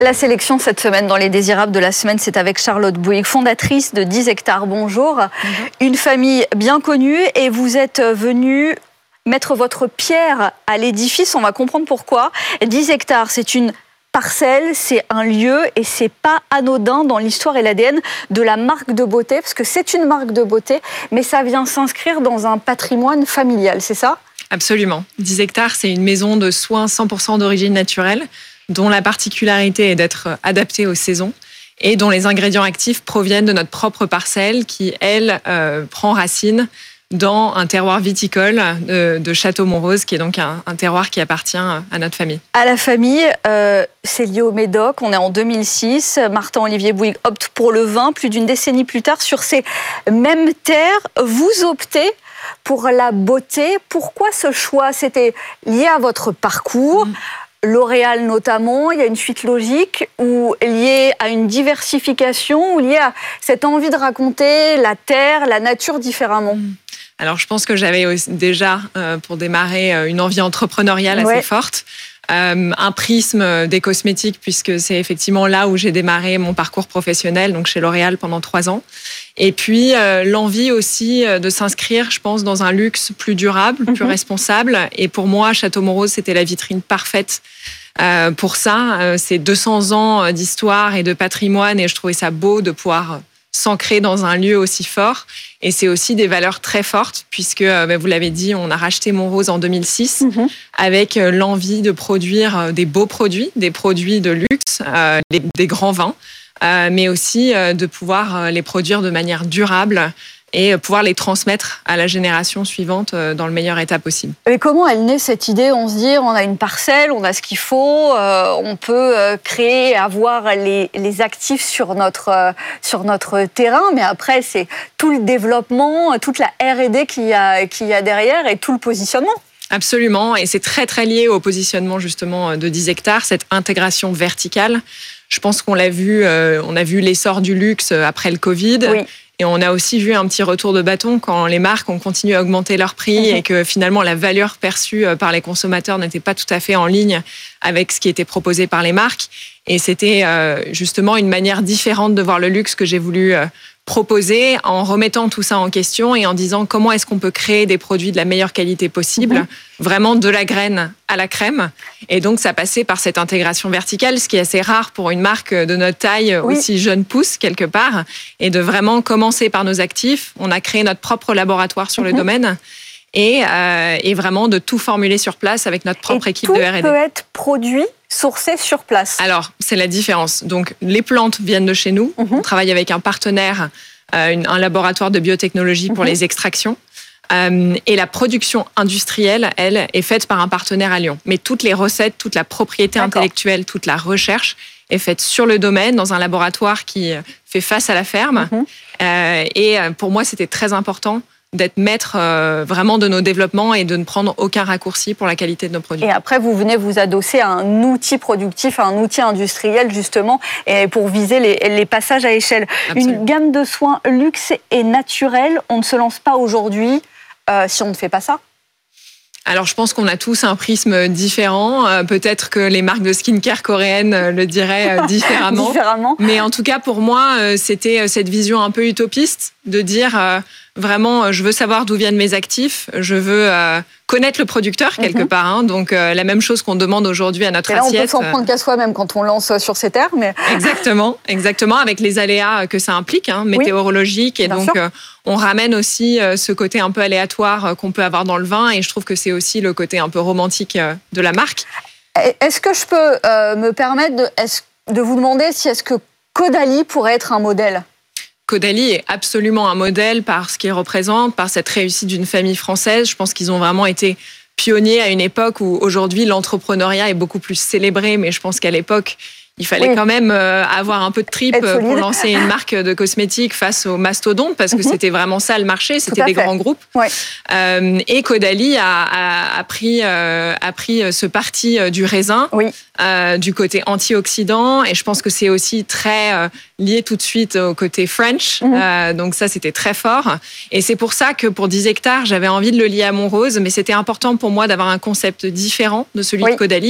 La sélection cette semaine dans les désirables de la semaine, c'est avec Charlotte Bouygues, fondatrice de 10 hectares. Bonjour. Une famille bien connue et vous êtes venue mettre votre pierre à l'édifice. On va comprendre pourquoi. 10 hectares, c'est une parcelle, c'est un lieu et c'est pas anodin dans l'histoire et l'ADN de la marque de beauté, parce que c'est une marque de beauté, mais ça vient s'inscrire dans un patrimoine familial, c'est ça ? Absolument. 10 hectares, c'est une maison de soins 100% d'origine naturelle, dont la particularité est d'être adaptée aux saisons et dont les ingrédients actifs proviennent de notre propre parcelle qui, elle, prend racine dans un terroir viticole de Château-Montrose, qui est donc un terroir qui appartient à notre famille. À la famille, c'est lié au Médoc, on est en 2006. Martin-Olivier Bouygues opte pour le vin. Plus d'une décennie plus tard, sur ces mêmes terres, vous optez pour la beauté. Pourquoi ce choix ? C'était lié à votre parcours L'Oréal notamment, il y a une suite logique, ou liée à une diversification, ou liée à cette envie de raconter la terre, la nature différemment. Alors je pense que j'avais déjà, pour démarrer, une envie entrepreneuriale assez forte. Un prisme des cosmétiques, puisque c'est effectivement là où j'ai démarré mon parcours professionnel, donc chez L'Oréal pendant 3 ans. Et puis l'envie aussi de s'inscrire, je pense, dans un luxe plus durable, plus responsable. Et pour moi, Château-Montrose, c'était la vitrine parfaite pour ça. C'est 200 ans d'histoire et de patrimoine, et je trouvais ça beau de pouvoir s'ancrer dans un lieu aussi fort. Et c'est aussi des valeurs très fortes, puisque, vous l'avez dit, on a racheté Montrose en 2006 avec l'envie de produire des beaux produits, des produits de luxe, des grands vins, mais aussi de pouvoir les produire de manière durable et pouvoir les transmettre à la génération suivante dans le meilleur état possible. Et comment elle naît cette idée ? On se dit, on a une parcelle, on a ce qu'il faut, on peut créer, avoir les actifs sur notre terrain, mais après c'est tout le développement, toute la R&D qu'il y a derrière et tout le positionnement. Absolument, et c'est très très lié au positionnement justement de 10 hectares, cette intégration verticale. Je pense qu'on l'a vu, on a vu l'essor du luxe après le Covid. Oui. Et on a aussi vu un petit retour de bâton quand les marques ont continué à augmenter leurs prix et que finalement la valeur perçue par les consommateurs n'était pas tout à fait en ligne avec ce qui était proposé par les marques. Et c'était justement une manière différente de voir le luxe que j'ai voulu proposer, en remettant tout ça en question et en disant comment est-ce qu'on peut créer des produits de la meilleure qualité possible, vraiment de la graine à la crème. Et donc, ça passait par cette intégration verticale, ce qui est assez rare pour une marque de notre taille, aussi jeune pousse quelque part, et de vraiment commencer par nos actifs. On a créé notre propre laboratoire sur le domaine et vraiment de tout formuler sur place avec notre propre équipe de R&D. Et tout peut être produit sourcé sur place. Alors, c'est la différence. Donc, les plantes viennent de chez nous. On travaille avec un partenaire, un laboratoire de biotechnologie pour les extractions. Et la production industrielle, elle, est faite par un partenaire à Lyon. Mais toutes les recettes, toute la propriété intellectuelle, toute la recherche est faite sur le domaine, dans un laboratoire qui fait face à la ferme. Et pour moi, c'était très important d'être maître vraiment de nos développements et de ne prendre aucun raccourci pour la qualité de nos produits. Et après, vous venez vous adosser à un outil productif, à un outil industriel, justement, et pour viser les passages à échelle. Absolument. Une gamme de soins luxe et naturelle, on ne se lance pas aujourd'hui si on ne fait pas ça ? Alors, je pense qu'on a tous un prisme différent. Peut-être que les marques de skincare coréennes le diraient différemment. Mais en tout cas, pour moi, c'était cette vision un peu utopiste de dire vraiment, je veux savoir d'où viennent mes actifs. Je veux connaître le producteur quelque part. Donc, la même chose qu'on demande aujourd'hui à notre assiette. Et là, on peut s'en prendre qu'à soi-même quand on lance sur ces terres. Mais... Exactement, avec les aléas que ça implique, météorologiques. Et donc, on ramène aussi ce côté un peu aléatoire qu'on peut avoir dans le vin. Et je trouve que c'est aussi le côté un peu romantique de la marque. Est-ce que je peux me permettre de vous demander si est-ce que Caudalie pourrait être un modèle ? Caudalie est absolument un modèle par ce qu'il représente, par cette réussite d'une famille française. Je pense qu'ils ont vraiment été pionniers à une époque où aujourd'hui l'entrepreneuriat est beaucoup plus célébré, mais je pense qu'à l'époque, il fallait quand même avoir un peu de trip pour lancer une marque de cosmétiques face aux mastodontes, parce que c'était vraiment ça le marché, c'était des grands groupes. Et Caudalie a pris ce parti du raisin, du côté antioxydant, et je pense que c'est aussi très lié tout de suite au côté French. Donc ça, c'était très fort. Et c'est pour ça que pour 10 hectares, j'avais envie de le lier à Montrose, mais c'était important pour moi d'avoir un concept différent de celui de Caudalie,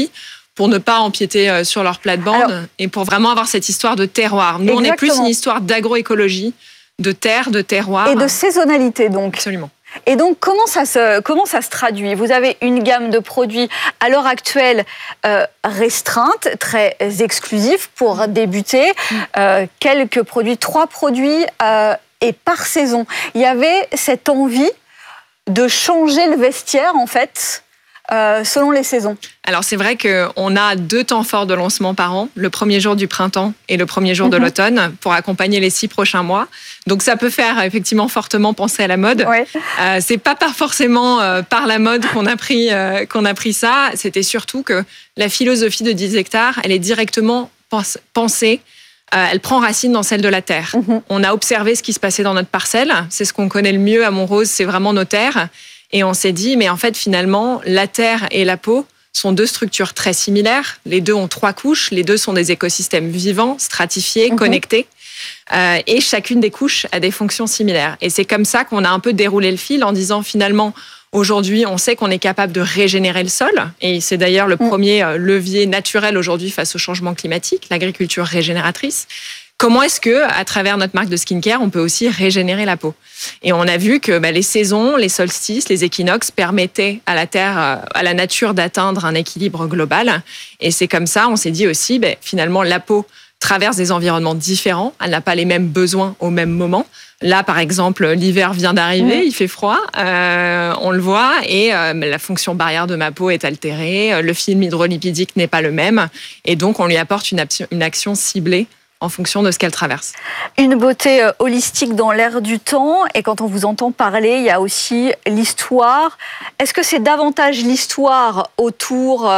pour ne pas empiéter sur leur plate-bande et pour vraiment avoir cette histoire de terroir. Nous, on est plus une histoire d'agroécologie, de terre, de terroir. Et de saisonnalité, donc. Absolument. Et donc, comment ça se traduit ? Vous avez une gamme de produits à l'heure actuelle restreinte, très exclusive pour débuter. Quelques produits, 3 produits et par saison. Il y avait cette envie de changer le vestiaire, en fait, selon les saisons. Alors, c'est vrai qu'on a 2 temps forts de lancement par an, le premier jour du printemps et le premier jour de l'automne, pour accompagner les 6 prochains mois. Donc, ça peut faire effectivement fortement penser à la mode. Ouais. C'est pas forcément par la mode qu'on a pris ça. C'était surtout que la philosophie de 10 hectares, elle est directement pensée. Elle prend racine dans celle de la terre. On a observé ce qui se passait dans notre parcelle. C'est ce qu'on connaît le mieux à Montrose, c'est vraiment nos terres. Et on s'est dit, mais en fait, finalement, la terre et la peau sont 2 structures très similaires. Les 2 ont 3 couches. Les 2 sont des écosystèmes vivants, stratifiés, connectés. Et chacune des couches a des fonctions similaires. Et c'est comme ça qu'on a un peu déroulé le fil en disant, finalement, aujourd'hui, on sait qu'on est capable de régénérer le sol. Et c'est d'ailleurs le premier levier naturel aujourd'hui face au changement climatique, l'agriculture régénératrice. Comment est-ce que, à travers notre marque de skincare, on peut aussi régénérer la peau ? Et on a vu que les saisons, les solstices, les équinoxes permettaient à la terre, à la nature d'atteindre un équilibre global. Et c'est comme ça, on s'est dit aussi, finalement, la peau traverse des environnements différents. Elle n'a pas les mêmes besoins au même moment. Là, par exemple, l'hiver vient d'arriver, il fait froid, on le voit, et la fonction barrière de ma peau est altérée, le film hydrolipidique n'est pas le même, et donc on lui apporte une action ciblée en fonction de ce qu'elle traverse. Une beauté holistique dans l'air du temps, et quand on vous entend parler, il y a aussi l'histoire. Est-ce que c'est davantage l'histoire autour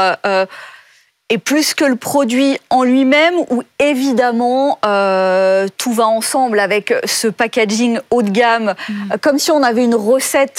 et plus que le produit en lui-même, ou évidemment tout va ensemble avec ce packaging haut de gamme, comme si on avait une recette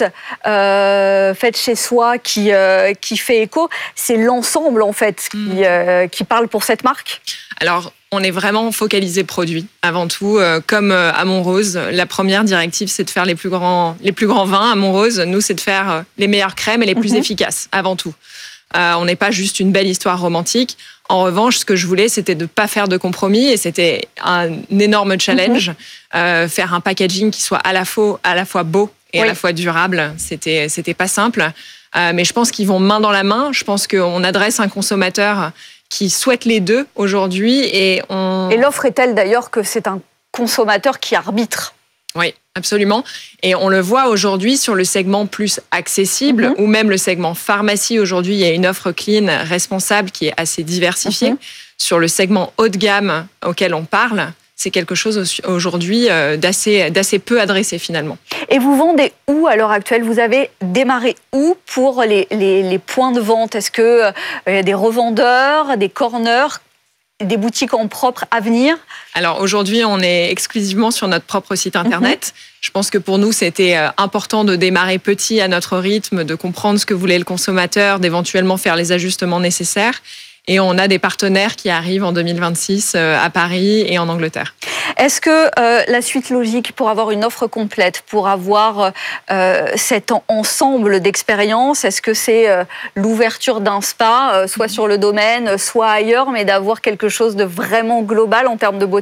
faite chez soi qui fait écho. C'est l'ensemble en fait qui parle pour cette marque. Alors, on est vraiment focalisé produit avant tout. Comme à Montrose, la première directive, c'est de faire les plus grands vins. À Montrose, nous, c'est de faire les meilleures crèmes et les plus efficaces avant tout. On n'est pas juste une belle histoire romantique. En revanche, ce que je voulais, c'était de ne pas faire de compromis, et c'était un énorme challenge. Faire un packaging qui soit à la fois beau et à la fois durable, c'était pas simple. Mais je pense qu'ils vont main dans la main. Je pense qu'on adresse un consommateur qui souhaite les 2 aujourd'hui. Et l'offre est telle d'ailleurs que c'est un consommateur qui arbitre. Oui, absolument. Et on le voit aujourd'hui sur le segment plus accessible, ou même le segment pharmacie. Aujourd'hui, il y a une offre clean, responsable, qui est assez diversifiée. Sur le segment haut de gamme auquel on parle, c'est quelque chose aujourd'hui d'assez peu adressé finalement. Et vous vendez où à l'heure actuelle ? Vous avez démarré où pour les points de vente ? Est-ce qu'il y a des revendeurs, des corners ? Des boutiques en propre à venir ? Alors aujourd'hui, on est exclusivement sur notre propre site internet. Je pense que pour nous, c'était important de démarrer petit à notre rythme, de comprendre ce que voulait le consommateur, d'éventuellement faire les ajustements nécessaires. Et on a des partenaires qui arrivent en 2026 à Paris et en Angleterre. Est-ce que la suite logique pour avoir une offre complète, pour avoir cet ensemble d'expériences, est-ce que c'est l'ouverture d'un spa, soit sur le domaine, soit ailleurs, mais d'avoir quelque chose de vraiment global en termes de beauté ?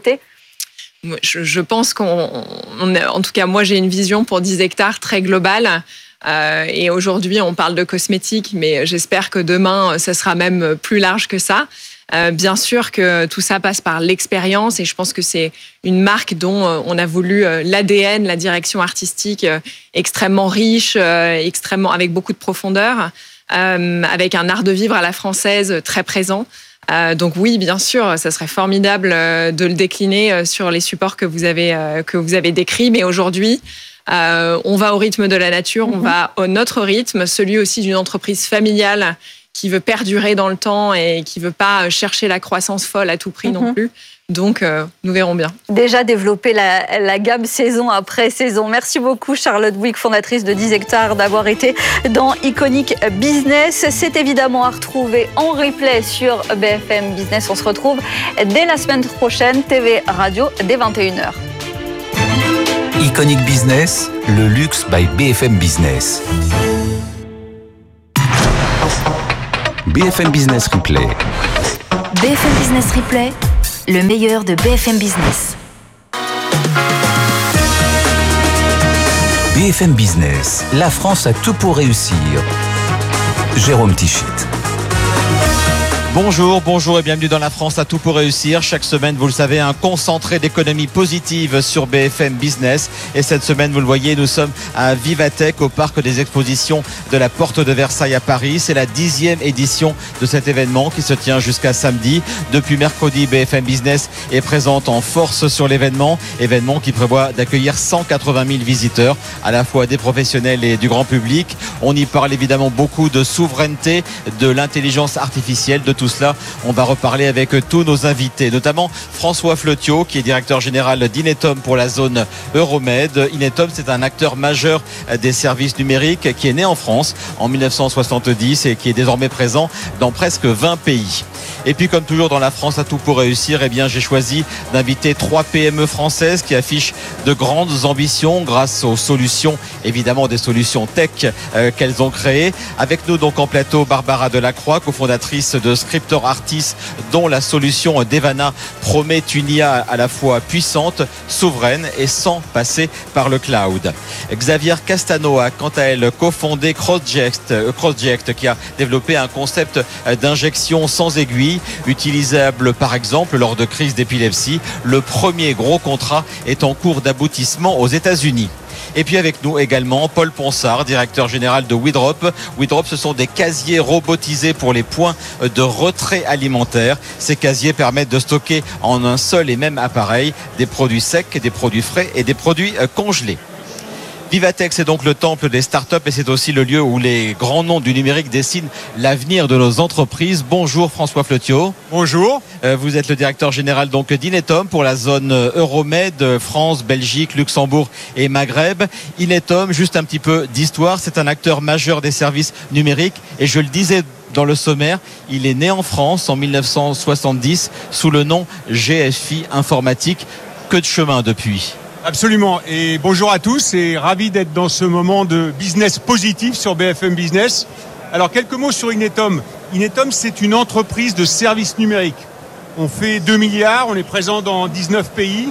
Je pense en tout cas, moi j'ai une vision pour 10 hectares très globale. Et aujourd'hui, on parle de cosmétiques, mais j'espère que demain, ça sera même plus large que ça. Bien sûr que tout ça passe par l'expérience, et je pense que c'est une marque dont on a voulu l'ADN, la direction artistique extrêmement riche, avec beaucoup de profondeur, avec un art de vivre à la française très présent. Donc oui, bien sûr, ça serait formidable de le décliner sur les supports que vous avez décrits, mais aujourd'hui, on va au rythme de la nature, on va à notre rythme, celui aussi d'une entreprise familiale qui veut perdurer dans le temps et qui ne veut pas chercher la croissance folle à tout prix non plus. Donc, nous verrons bien. Déjà développer la gamme saison après saison. Merci beaucoup Charlotte Bouygues, fondatrice de 10 hectares, d'avoir été dans Iconic Business. C'est évidemment à retrouver en replay sur BFM Business. On se retrouve dès la semaine prochaine, TV Radio, dès 21h. Iconic Business, le luxe by BFM Business. BFM Business Replay. BFM Business Replay, le meilleur de BFM Business. BFM Business, la France a tout pour réussir. Jérôme Tichit. Bonjour et bienvenue dans La France a tout pour réussir. Chaque semaine, vous le savez, un concentré d'économie positive sur BFM Business. Et cette semaine, vous le voyez, nous sommes à Vivatech, au parc des expositions de la Porte de Versailles à Paris. C'est la 10e édition de cet événement qui se tient jusqu'à samedi. Depuis mercredi, BFM Business est présente en force sur l'événement. Événement qui prévoit d'accueillir 180 000 visiteurs, à la fois des professionnels et du grand public. On y parle évidemment beaucoup de souveraineté, de l'intelligence artificielle, de tout cela, on va reparler avec tous nos invités, notamment François Flotiot, qui est directeur général d'Inetom pour la zone Euromed. Inetom, c'est un acteur majeur des services numériques qui est né en France en 1970 et qui est désormais présent dans presque 20 pays. Et puis, comme toujours dans La France a tout pour réussir, eh bien, j'ai choisi d'inviter 3 PME françaises qui affichent de grandes ambitions grâce aux solutions, évidemment des solutions tech qu'elles ont créées. Avec nous donc en plateau, Barbara Delacroix, cofondatrice de Scriptor Artis, dont la solution Devana promet une IA à la fois puissante, souveraine et sans passer par le cloud. Xavier Castano a quant à elle cofondé Crossject, qui a développé un concept d'injection sans aiguille, utilisable par exemple lors de crises d'épilepsie. Le premier gros contrat est en cours d'aboutissement aux États-Unis. Et puis avec nous également Paul Ponsard, directeur général de WeDrop. WeDrop, ce sont des casiers robotisés pour les points de retrait alimentaire. Ces casiers permettent de stocker en un seul et même appareil des produits secs, des produits frais et des produits congelés. Vivatech, c'est donc le temple des startups et c'est aussi le lieu où les grands noms du numérique dessinent l'avenir de nos entreprises. Bonjour François Flotiot. Bonjour. Vous êtes le directeur général donc d'Inetom pour la zone Euromed, France, Belgique, Luxembourg et Maghreb. Inetom, juste un petit peu d'histoire, c'est un acteur majeur des services numériques et je le disais dans le sommaire, il est né en France en 1970 sous le nom GFI Informatique. Que de chemin depuis. Absolument. Et bonjour à tous et ravi d'être dans ce moment de business positif sur BFM Business. Alors, quelques mots sur Inetom. Inetom, c'est une entreprise de services numériques. On fait 2 milliards, on est présent dans 19 pays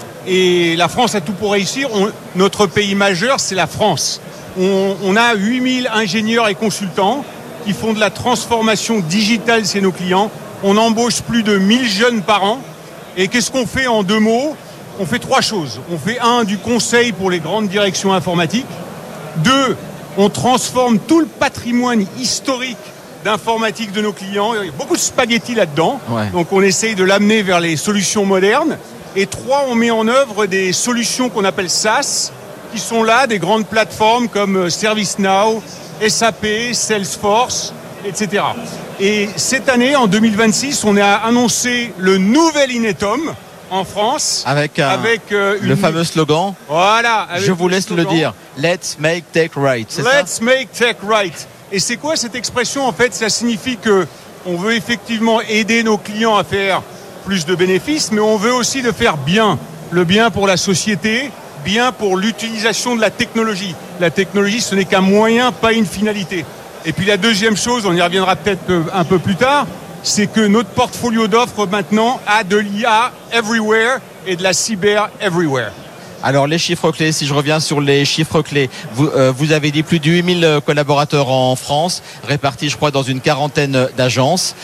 et la France a tout pour réussir. Notre pays majeur, c'est la France. On a 8000 ingénieurs et consultants qui font de la transformation digitale chez nos clients. On embauche plus de 1000 jeunes par an. Et qu'est-ce qu'on fait en 2 mots ? On fait 3 choses. On fait 1, du conseil pour les grandes directions informatiques. 2, on transforme tout le patrimoine historique d'informatique de nos clients. Il y a beaucoup de spaghettis là-dedans. Ouais. Donc on essaye de l'amener vers les solutions modernes. Et 3, on met en œuvre des solutions qu'on appelle SaaS, qui sont là, des grandes plateformes comme ServiceNow, SAP, Salesforce, etc. Et cette année, en 2026, on a annoncé le nouvel Inetom en France, avec le fameux slogan. Voilà. Je vous laisse le dire. Let's make tech right. Let's make tech right. Et c'est quoi cette expression ? En fait, ça signifie que on veut effectivement aider nos clients à faire plus de bénéfices, mais on veut aussi le faire bien. Le bien pour la société, bien pour l'utilisation de la technologie. La technologie, ce n'est qu'un moyen, pas une finalité. Et puis la deuxième chose, on y reviendra peut-être un peu plus tard, c'est que notre portfolio d'offres maintenant a de l'IA everywhere et de la cyber everywhere. Alors les chiffres clés, si je reviens sur les chiffres clés, vous avez dit plus de 8000 collaborateurs en France, répartis je crois dans une quarantaine d'agences.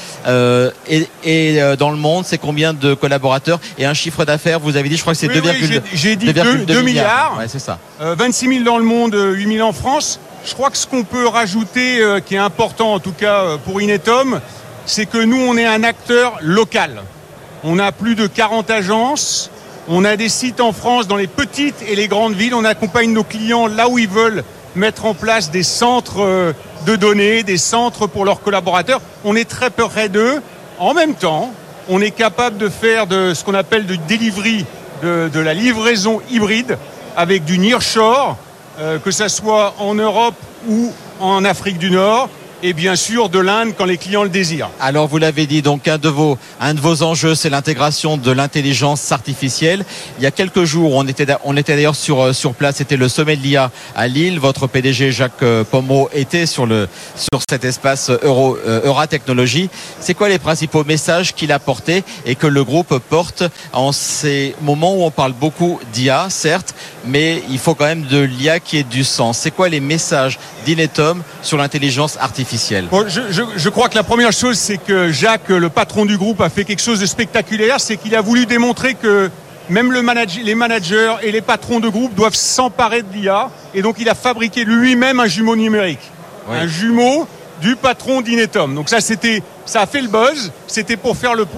Et dans le monde, c'est combien de collaborateurs ? Et un chiffre d'affaires, vous avez dit, je crois que c'est 2,2 j'ai dit 2 milliards. Ouais, c'est ça. 26 000 dans le monde, 8 000 en France. Je crois que ce qu'on peut rajouter, qui est important en tout cas pour Inetom, c'est que nous, on est un acteur local. On a plus de 40 agences. On a des sites en France dans les petites et les grandes villes. On accompagne nos clients là où ils veulent mettre en place des centres de données, des centres pour leurs collaborateurs. On est très près d'eux. En même temps, on est capable de faire de ce qu'on appelle du delivery, de la livraison hybride avec du nearshore, que ça soit en Europe ou en Afrique du Nord. et bien sûr de l'Inde quand les clients le désirent. Alors vous l'avez dit, donc un de vos enjeux, c'est l'intégration de l'intelligence artificielle. Il y a quelques jours, on était d'ailleurs sur place, c'était le sommet de l'IA à Lille. Votre PDG Jacques Pommeraud était sur cet espace Euratechnologie. C'est quoi les principaux messages qu'il a portés et que le groupe porte en ces moments où on parle beaucoup d'IA, certes, mais il faut quand même de l'IA qui ait du sens. C'est quoi les messages d'Inetum sur l'intelligence artificielle? Bon, je crois que la première chose, c'est que Jacques, le patron du groupe, a fait quelque chose de spectaculaire, c'est qu'il a voulu démontrer que même les managers et les patrons de groupe doivent s'emparer de l'IA, et donc il a fabriqué lui-même un jumeau numérique, oui. Un jumeau du patron d'Inetum. Donc ça a fait le buzz, c'était pour faire le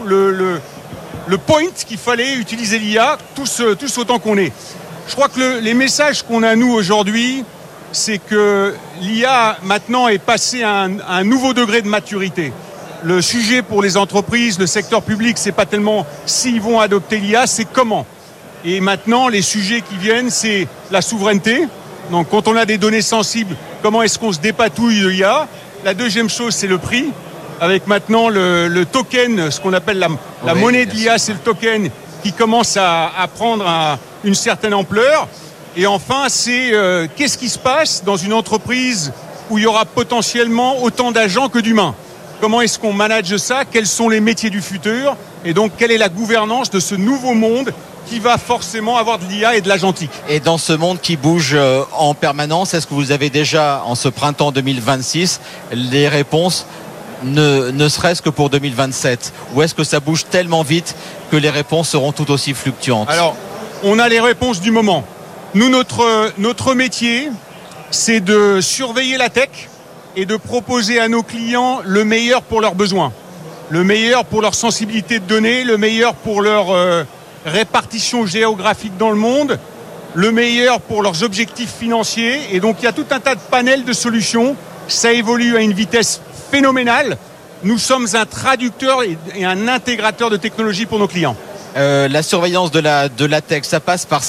point qu'il fallait utiliser l'IA tous autant qu'on est. Je crois que les messages qu'on a nous aujourd'hui, c'est que l'IA maintenant est passée à un nouveau degré de maturité. Le sujet pour les entreprises, le secteur public, c'est pas tellement s'ils vont adopter l'IA, c'est comment. Et maintenant, les sujets qui viennent, c'est la souveraineté. Donc quand on a des données sensibles, comment est-ce qu'on se dépatouille de l'IA? La deuxième chose, c'est le prix. Avec maintenant le token, ce qu'on appelle la monnaie de l'IA, c'est le token qui commence à prendre une certaine ampleur. Et enfin, c'est qu'est-ce qui se passe dans une entreprise où il y aura potentiellement autant d'agents que d'humains? Comment est-ce qu'on manage ça? Quels sont les métiers du futur? Et donc, quelle est la gouvernance de ce nouveau monde qui va forcément avoir de l'IA et de l'agentique? Et dans ce monde qui bouge en permanence, est-ce que vous avez déjà, en ce printemps 2026, les réponses ne serait-ce que pour 2027? Ou est-ce que ça bouge tellement vite que les réponses seront tout aussi fluctuantes? Alors, on a les réponses du moment. Nous, notre métier, c'est de surveiller la tech et de proposer à nos clients le meilleur pour leurs besoins, le meilleur pour leur sensibilité de données, le meilleur pour leur répartition géographique dans le monde, le meilleur pour leurs objectifs financiers. Et donc, il y a tout un tas de panels de solutions. Ça évolue à une vitesse phénoménale. Nous sommes un traducteur et un intégrateur de technologies pour nos clients. La surveillance de la tech, ça passe par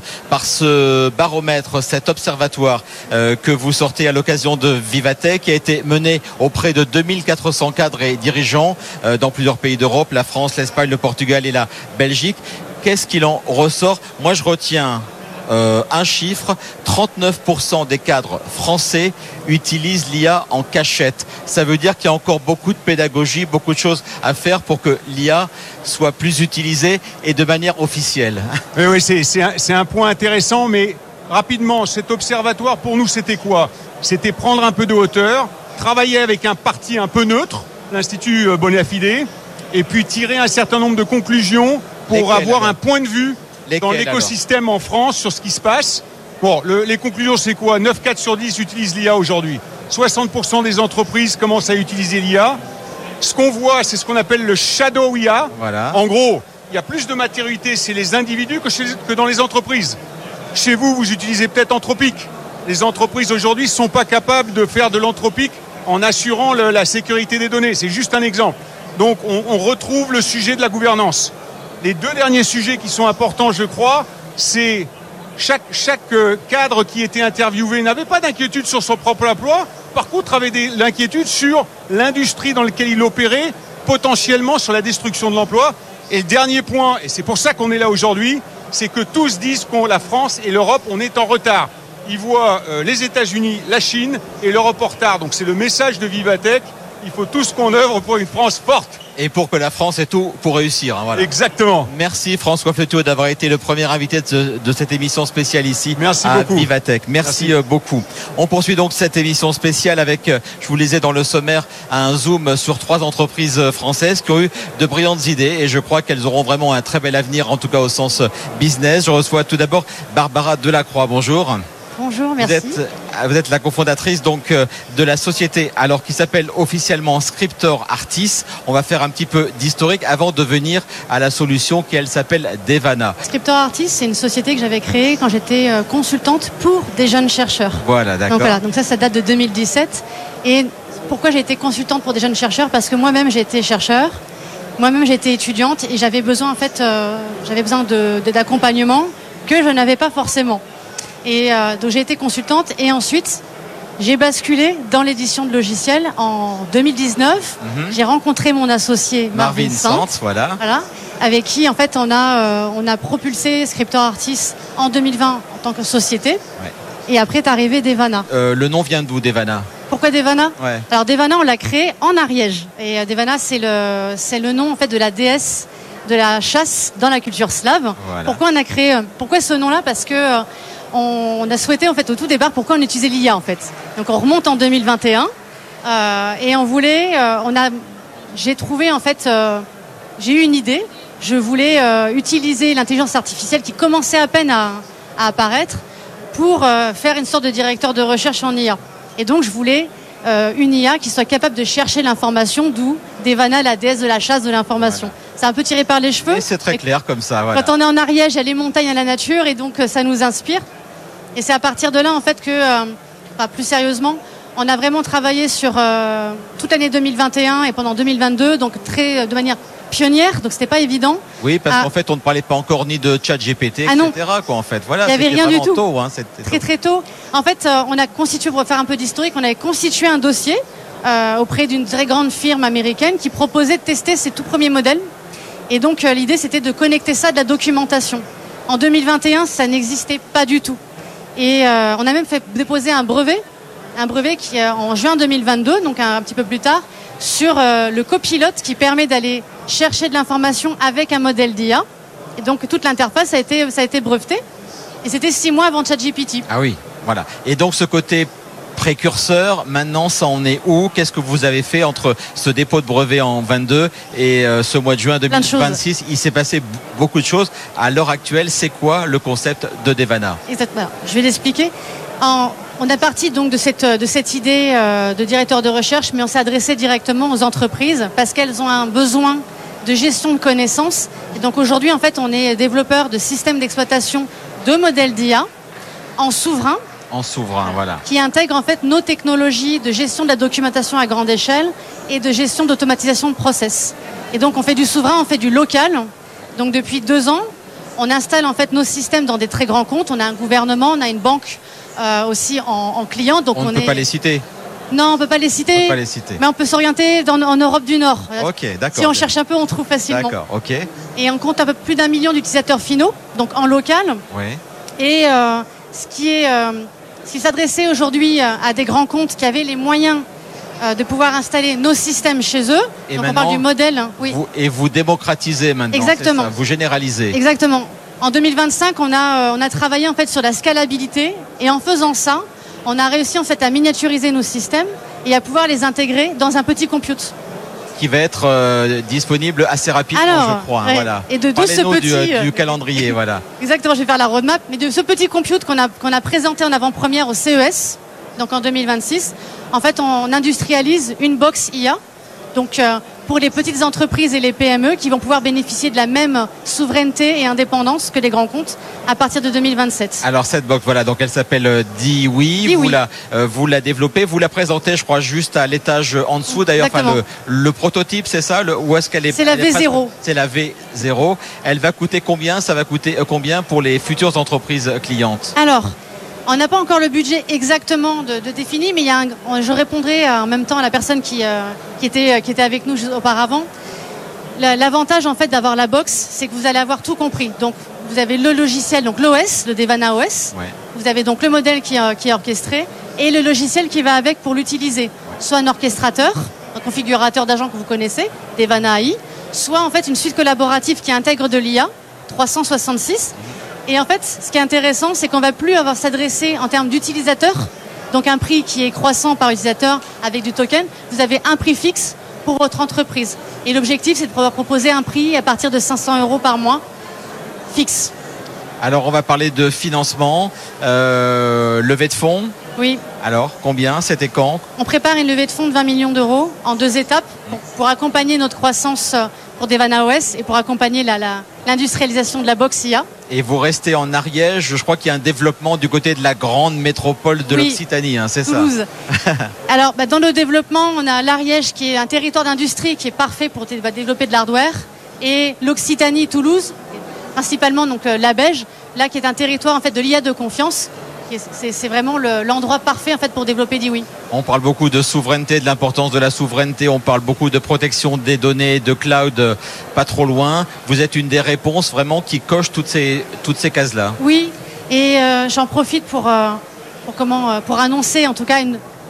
ce baromètre, cet observatoire que vous sortez à l'occasion de Vivatech, qui a été mené auprès de 2400 cadres et dirigeants dans plusieurs pays d'Europe, la France, l'Espagne, le Portugal et la Belgique. Qu'est-ce qu'il en ressort? Moi, je retiens un chiffre, 39% des cadres français utilisent l'IA en cachette. Ça veut dire qu'il y a encore beaucoup de pédagogie, beaucoup de choses à faire pour que l'IA soit plus utilisée et de manière officielle. Oui, c'est un point intéressant, mais rapidement, cet observatoire, pour nous, c'était quoi? C'était prendre un peu de hauteur, travailler avec un parti un peu neutre, l'Institut Bonafide, et puis tirer un certain nombre de conclusions pour avoir un point de vue dans l'écosystème en France sur ce qui se passe. Bon, les conclusions, c'est quoi? 9 cadres sur 10 utilisent l'IA aujourd'hui. 60% des entreprises commencent à utiliser l'IA. Ce qu'on voit, c'est ce qu'on appelle le shadow IA. Voilà. En gros, il y a plus de maturité chez les individus que dans les entreprises. Chez vous, vous utilisez peut-être Anthropic. Les entreprises aujourd'hui ne sont pas capables de faire de l'Anthropic en assurant la sécurité des données. C'est juste un exemple. Donc, on retrouve le sujet de la gouvernance. Les deux derniers sujets qui sont importants, je crois, c'est chaque cadre qui était interviewé n'avait pas d'inquiétude sur son propre emploi. Par contre, avait l'inquiétude sur l'industrie dans laquelle il opérait, potentiellement sur la destruction de l'emploi. Et le dernier point, et c'est pour ça qu'on est là aujourd'hui, c'est que tous disent que la France et l'Europe, on est en retard. Ils voient les États-Unis, la Chine et l'Europe en retard. Donc c'est le message de Vivatech. Il faut tous qu'on œuvre pour une France forte. Et pour que la France ait tout pour réussir. Hein, voilà. Exactement. Merci François Fletiot d'avoir été le premier invité de cette émission spéciale ici à Vivatech. Merci beaucoup. On poursuit donc cette émission spéciale avec, je vous le disais dans le sommaire, un zoom sur 3 entreprises françaises qui ont eu de brillantes idées et je crois qu'elles auront vraiment un très bel avenir, en tout cas au sens business. Je reçois tout d'abord Barbara Delacroix. Bonjour. Bonjour, merci. Vous êtes la cofondatrice donc de la société alors qui s'appelle officiellement Scriptor Artis. On va faire un petit peu d'historique avant de venir à la solution qui elle s'appelle Devana. Scriptor Artis, c'est une société que j'avais créée quand j'étais consultante pour des jeunes chercheurs. Voilà, d'accord. Donc ça date de 2017. Et pourquoi j'ai été consultante pour des jeunes chercheurs? Parce que moi-même j'ai été chercheur, moi-même j'ai été étudiante et j'avais besoin d'accompagnement que je n'avais pas forcément. Et donc j'ai été consultante et ensuite j'ai basculé dans l'édition de logiciels en 2019. J'ai rencontré mon associé Marvin Sant, voilà, avec qui en fait on a propulsé Scriptor Artis en 2020 en tant que société. Ouais. Et après est arrivé Devana. Le nom vient d'où, Devana? Pourquoi Devana? Ouais. Alors Devana, on l'a créé en Ariège. Et Devana, c'est le nom en fait de la déesse de la chasse dans la culture slave. Voilà. Pourquoi ce nom-là? Parce que on a souhaité en fait au tout départ pourquoi on utilisait l'IA en fait. Donc on remonte en 2021 et on voulait, j'ai trouvé en fait, j'ai eu une idée. Je voulais utiliser l'intelligence artificielle qui commençait à peine à apparaître pour faire une sorte de directeur de recherche en IA. Et donc je voulais une IA qui soit capable de chercher l'information, d'où Devana, la déesse de la chasse de l'information. Voilà. C'est un peu tiré par les cheveux. Et c'est très clair comme ça. Voilà. Quand on est en Ariège, il y a les montagnes, il y a la nature, et donc ça nous inspire. Et c'est à partir de là, en fait, que, plus sérieusement, on a vraiment travaillé sur toute l'année 2021 et pendant 2022, donc de manière pionnière, donc c'était pas évident. Oui, parce qu'en fait, on ne parlait pas encore ni de ChatGPT, etc. Quoi, en fait. Voilà, il n'y avait rien du tout. Tôt, très tôt. En fait, on a constitué, pour faire un peu d'historique, on avait constitué un dossier auprès d'une très grande firme américaine qui proposait de tester ses tout premiers modèles. Et donc, l'idée, c'était de connecter ça à de la documentation. En 2021, ça n'existait pas du tout. Et on a même fait déposer un brevet qui en juin 2022, donc un petit peu plus tard, sur le copilote qui permet d'aller chercher de l'information avec un modèle d'IA. Et donc toute l'interface ça a été breveté. Et c'était 6 mois avant ChatGPT. Ah oui, voilà. Et donc ce côté précurseur, maintenant ça en est où? Qu'est-ce que vous avez fait entre ce dépôt de brevet en 22 et ce mois de juin 2026? Il s'est passé beaucoup de choses. À l'heure actuelle, c'est quoi le concept de Devana? Exactement. Je vais l'expliquer. On a parti donc de cette idée de directeur de recherche, mais on s'est adressé directement aux entreprises parce qu'elles ont un besoin de gestion de connaissances. Et donc aujourd'hui, en fait, on est développeur de systèmes d'exploitation de modèles d'IA en souverain. Voilà. Qui intègre en fait nos technologies de gestion de la documentation à grande échelle et de gestion d'automatisation de process. Et donc on fait du souverain, on fait du local. Donc depuis 2 ans, on installe en fait nos systèmes dans des très grands comptes. On a un gouvernement, on a une banque aussi en client. Donc on ne peut pas les citer. Non, on ne peut pas les citer. Mais on peut s'orienter en Europe du Nord. Ok, d'accord. Si on cherche un peu, on trouve facilement. D'accord, ok. Et on compte un peu plus d'1 million d'utilisateurs finaux, donc en local. Oui. Et ce qui s'adressait aujourd'hui à des grands comptes qui avaient les moyens de pouvoir installer nos systèmes chez eux. Et donc on parle du modèle. Oui. Vous démocratisez maintenant. Exactement. C'est ça, vous généralisez. Exactement. En 2025, on a travaillé en fait sur la scalabilité et en faisant ça, on a réussi en fait à miniaturiser nos systèmes et à pouvoir les intégrer dans un petit compute. Qui va être disponible assez rapidement, je crois. Ouais. Voilà. Et de ce petit du calendrier, voilà. Exactement, je vais faire la roadmap, mais de ce petit compute qu'on a présenté en avant-première au CES, donc en 2026, en fait, on industrialise une box IA. Donc pour les petites entreprises et les PME qui vont pouvoir bénéficier de la même souveraineté et indépendance que les grands comptes à partir de 2027. Alors cette box, voilà, donc elle s'appelle Diwi. Vous la développez, vous la présentez, je crois, juste à l'étage en dessous. D'ailleurs, le prototype, c'est ça? Où est-ce qu'elle est? C'est la V0. C'est la V0. Elle va coûter combien? Ça va coûter combien pour les futures entreprises clientes? Alors, on n'a pas encore le budget exactement de défini, mais je répondrai en même temps à la personne qui était avec nous auparavant. L'avantage en fait d'avoir la box, c'est que vous allez avoir tout compris. Donc vous avez le logiciel, donc l'OS, le Devana OS. Ouais. Vous avez donc le modèle qui est orchestré et le logiciel qui va avec pour l'utiliser. Soit un orchestrateur, un configurateur d'agents que vous connaissez, Devana AI, soit en fait une suite collaborative qui intègre de l'IA 366. Et en fait, ce qui est intéressant, c'est qu'on ne va plus avoir s'adresser en termes d'utilisateurs, donc un prix qui est croissant par utilisateur avec du token. Vous avez un prix fixe pour votre entreprise. Et l'objectif, c'est de pouvoir proposer un prix à partir de 500 € par mois, fixe. Alors, on va parler de financement, levée de fonds. Oui. Alors, combien? C'était quand? On prépare une levée de fonds de 20 millions d'euros en 2 étapes pour accompagner notre croissance pour Devana OS et pour accompagner l'industrialisation de la box IA. Et vous restez en Ariège, je crois qu'il y a un développement du côté de la grande métropole de l'Occitanie, c'est Toulouse. Ça? Alors, dans le développement, on a l'Ariège qui est un territoire d'industrie qui est parfait pour développer de l'hardware, et l'Occitanie, Toulouse, principalement donc la Belge, là qui est un territoire en fait de l'IA de confiance, c'est vraiment l'endroit parfait en fait pour développer Diwi. On parle beaucoup de souveraineté, de l'importance de la souveraineté. On parle beaucoup de protection des données, de cloud, pas trop loin. Vous êtes une des réponses vraiment qui coche toutes ces cases-là. Oui, et j'en profite pour annoncer en tout cas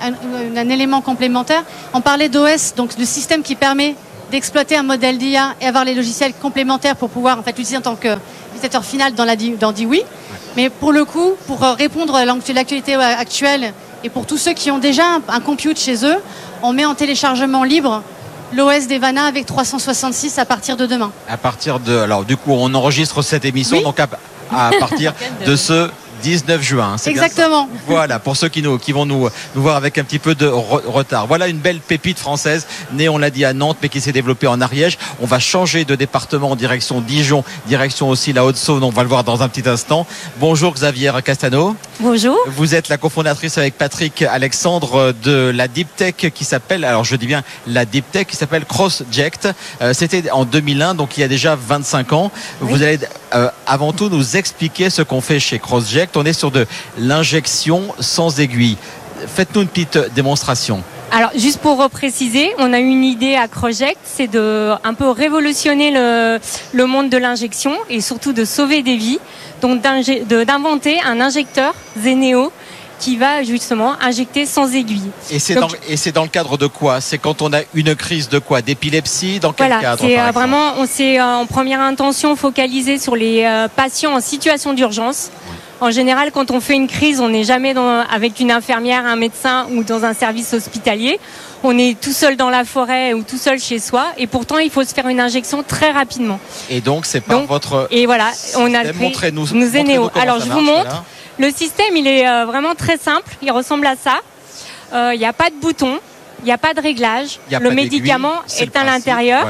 un élément complémentaire. On parlait d'OS, donc le système qui permet d'exploiter un modèle d'IA et avoir les logiciels complémentaires pour pouvoir en fait l'utiliser en tant qu'utilisateur final dans Diwi. Mais pour le coup, pour répondre à l'actualité actuelle et pour tous ceux qui ont déjà un compute chez eux, on met en téléchargement libre l'OS d'Evana avec 366 à partir de demain. Alors du coup, on enregistre cette émission, oui. Donc à partir de ce 19 juin. C'est exactement. Voilà, pour ceux qui vont nous voir avec un petit peu de retard. Voilà une belle pépite française, née, on l'a dit, à Nantes, mais qui s'est développée en Ariège. On va changer de département en direction Dijon, direction aussi la Haute-Saône. On va le voir dans un petit instant. Bonjour Xavier Castano. Bonjour. Vous êtes la cofondatrice avec Patrick Alexandre de la Deep Tech qui s'appelle, alors je dis bien la Deep Tech qui s'appelle CrossJect. C'était en 2001, donc il y a déjà 25 ans. Oui. Vous allez avant tout nous expliquer ce qu'on fait chez CrossJect. On est sur de l'injection sans aiguille. Faites-nous une petite démonstration. Alors, juste pour préciser, on a une idée à CrossJect, c'est de un peu révolutionner le monde de l'injection et surtout de sauver des vies. Donc, d'inventer un injecteur Zeneo qui va justement injecter sans aiguille. Et c'est dans le cadre de quoi? C'est quand on a une crise de quoi? D'épilepsie? Dans quel cadre? C'est vraiment, on s'est en première intention focalisé sur les patients en situation d'urgence. En général, quand on fait une crise, on n'est jamais avec une infirmière, un médecin ou dans un service hospitalier. On est tout seul dans la forêt ou tout seul chez soi. Et pourtant, il faut se faire une injection très rapidement. Et donc, c'est par votre... Et voilà, on a montrez-nous Zeneo. Alors, je vous montre. Voilà. Le système, il est vraiment très simple. Il ressemble à ça. Il n'y a pas de bouton. Il n'y a pas de réglage. Le médicament est à l'intérieur.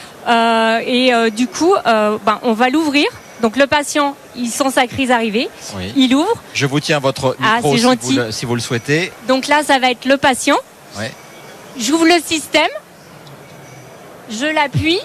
Voilà. Du coup, on va l'ouvrir. Donc le patient, il sent sa crise arriver, oui. Il ouvre. Je vous tiens votre micro si vous le souhaitez. Donc là, ça va être le patient. Ouais. J'ouvre le système, je l'appuie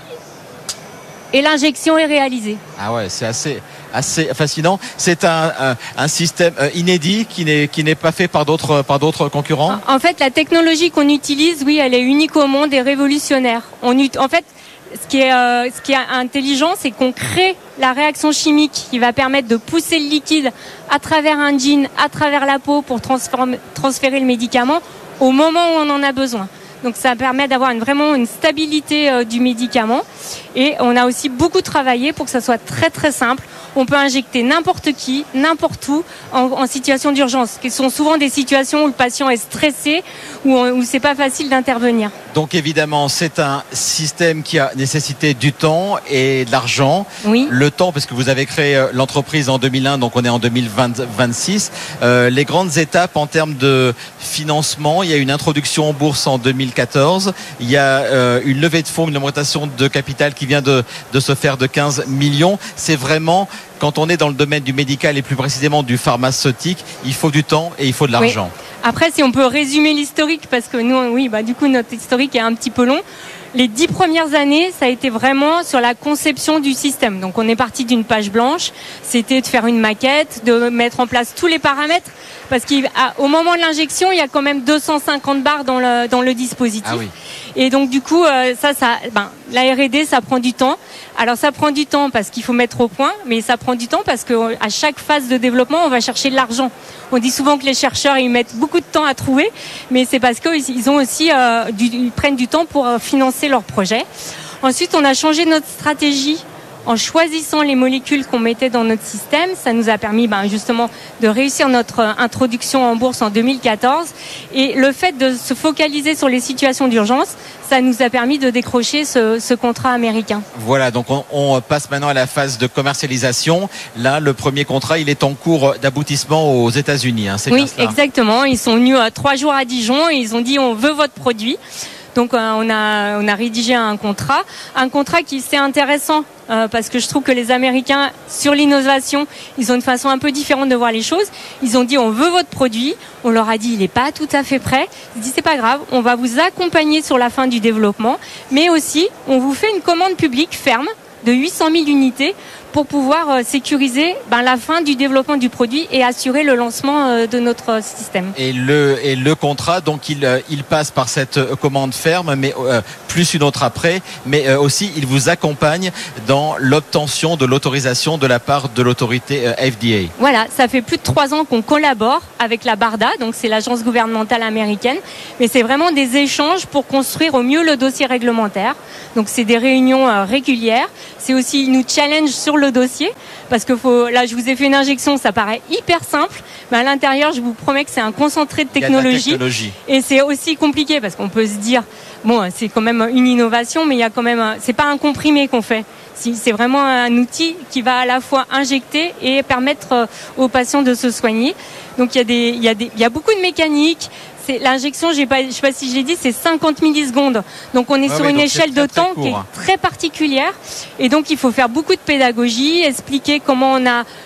et l'injection est réalisée. Ah ouais, c'est assez fascinant. C'est un système inédit qui n'est pas fait par d'autres concurrents. En fait, la technologie qu'on utilise, oui, elle est unique au monde et révolutionnaire. En fait, ce qui est intelligent, c'est qu'on crée la réaction chimique qui va permettre de pousser le liquide à travers un jean, à travers la peau pour transférer le médicament au moment où on en a besoin. Donc ça permet d'avoir vraiment une stabilité du médicament. Et on a aussi beaucoup travaillé pour que ça soit très très simple. On peut injecter n'importe qui, n'importe où, en situation d'urgence, qui sont souvent des situations où le patient est stressé, où c'est pas facile d'intervenir. Donc évidemment, c'est un système qui a nécessité du temps et de l'argent. Oui. Le temps, parce que vous avez créé l'entreprise en 2001, donc on est en 2026. Les grandes étapes en termes de financement, il y a une introduction en bourse en 2014. Il y a une levée de fonds, une augmentation de capital qui vient de se faire de 15 millions. C'est vraiment... Quand on est dans le domaine du médical et plus précisément du pharmaceutique, il faut du temps et il faut de l'argent. Oui. Après, si on peut résumer l'historique, parce que nous, du coup, notre historique est un petit peu long. Les 10 premières années, ça a été vraiment sur la conception du système. Donc, on est parti d'une page blanche. C'était de faire une maquette, de mettre en place tous les paramètres. Parce qu'au moment de l'injection, il y a quand même 250 barres dans le dispositif. Ah oui. Et donc, du coup, la R&D, ça prend du temps. Alors, ça prend du temps parce qu'il faut mettre au point, mais ça prend du temps parce qu'à chaque phase de développement, on va chercher de l'argent. On dit souvent que les chercheurs, ils mettent beaucoup de temps à trouver, mais c'est parce qu'ils ont aussi, ils prennent du temps pour financer leur projet. Ensuite, on a changé notre stratégie en choisissant les molécules qu'on mettait dans notre système. Ça nous a permis justement de réussir notre introduction en bourse en 2014. Et le fait de se focaliser sur les situations d'urgence, ça nous a permis de décrocher ce contrat américain. Voilà, donc on passe maintenant à la phase de commercialisation. Là, le premier contrat, il est en cours d'aboutissement aux États-Unis. C'est oui, bien cela. Exactement. Ils sont venus 3 jours à Dijon et ils ont dit on veut votre produit. Donc on a rédigé un contrat qui c'est intéressant parce que je trouve que les Américains sur l'innovation, ils ont une façon un peu différente de voir les choses. Ils ont dit on veut votre produit, on leur a dit il n'est pas tout à fait prêt. Ils ont dit c'est pas grave, on va vous accompagner sur la fin du développement, mais aussi on vous fait une commande publique ferme de 800 000 unités pour pouvoir sécuriser la fin du développement du produit et assurer le lancement de notre système. Et le contrat, donc il passe par cette commande ferme, mais plus une autre après, mais aussi il vous accompagne dans l'obtention de l'autorisation de la part de l'autorité FDA. Voilà, ça fait plus de 3 ans qu'on collabore avec la BARDA, donc c'est l'agence gouvernementale américaine, mais c'est vraiment des échanges pour construire au mieux le dossier réglementaire. Donc c'est des réunions régulières, c'est aussi, ils nous challenge sur le dossier, parce que là je vous ai fait une injection, ça paraît hyper simple, mais à l'intérieur je vous promets que c'est un concentré de technologie. Et c'est aussi compliqué parce qu'on peut se dire, bon, c'est quand même une innovation, mais il y a quand même, c'est pas un comprimé qu'on fait. C'est vraiment un outil qui va à la fois injecter et permettre aux patients de se soigner. Donc il y a beaucoup de mécanique. L'injection, je sais pas si je l'ai dit, c'est 50 millisecondes. Donc on est sur une échelle de temps qui est très particulière. Et donc il faut faire beaucoup de pédagogie, expliquer comment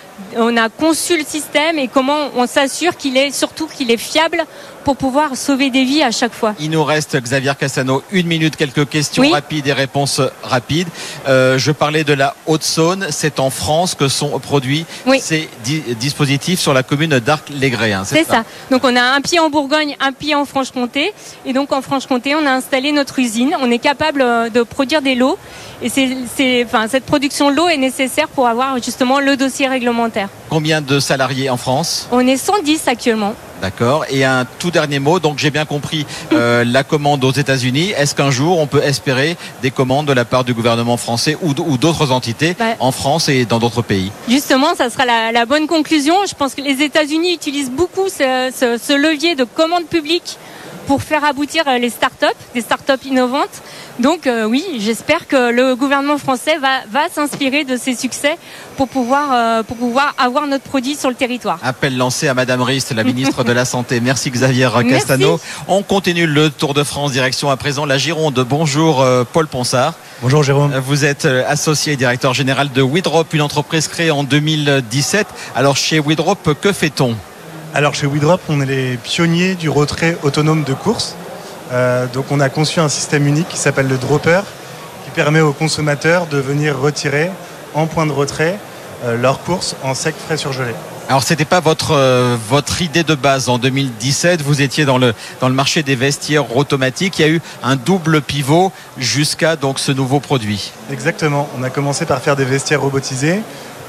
on a conçu le système et comment on s'assure qu'il est fiable pour pouvoir sauver des vies à chaque fois. Il nous reste, Xavier Cassano, 1 minute, quelques questions rapides et réponses rapides. Je parlais de la Haute-Saône, c'est en France que sont produits ces dispositifs sur la commune d'Arc-les-Grès. C'est ça. Donc on a un pied en Bourgogne, un pied en Franche-Comté. Et donc en Franche-Comté, on a installé notre usine. On est capable de produire des lots. Et cette production de lots est nécessaire pour avoir justement le dossier réglementaire. Combien de salariés en France ? On est 110 actuellement. D'accord. Et un tout dernier mot, donc j'ai bien compris la commande aux États-Unis. Est-ce qu'un jour on peut espérer des commandes de la part du gouvernement français ou d'autres entités en France et dans d'autres pays ? Justement, ça sera la bonne conclusion. Je pense que les États-Unis utilisent beaucoup ce levier de commande publique pour faire aboutir des startups innovantes. Donc oui, j'espère que le gouvernement français va s'inspirer de ces succès pour pouvoir avoir notre produit sur le territoire. Appel lancé à Madame Rist, la ministre de la Santé. Merci Xavier Castano. Merci. On continue le Tour de France, direction à présent la Gironde. Bonjour Paul Ponsard. Bonjour Jérôme. Vous êtes associé et directeur général de Widrop, une entreprise créée en 2017. Alors chez Widrop, que fait-on ? Alors chez Widrop, on est les pionniers du retrait autonome de course. Donc on a conçu un système unique qui s'appelle le dropper, qui permet aux consommateurs de venir retirer en point de retrait leurs courses en sec, frais, surgelé. Alors c'était pas votre idée de base en 2017, vous étiez dans le marché des vestiaires automatiques, il y a eu un double pivot jusqu'à donc ce nouveau produit. Exactement, on a commencé par faire des vestiaires robotisés,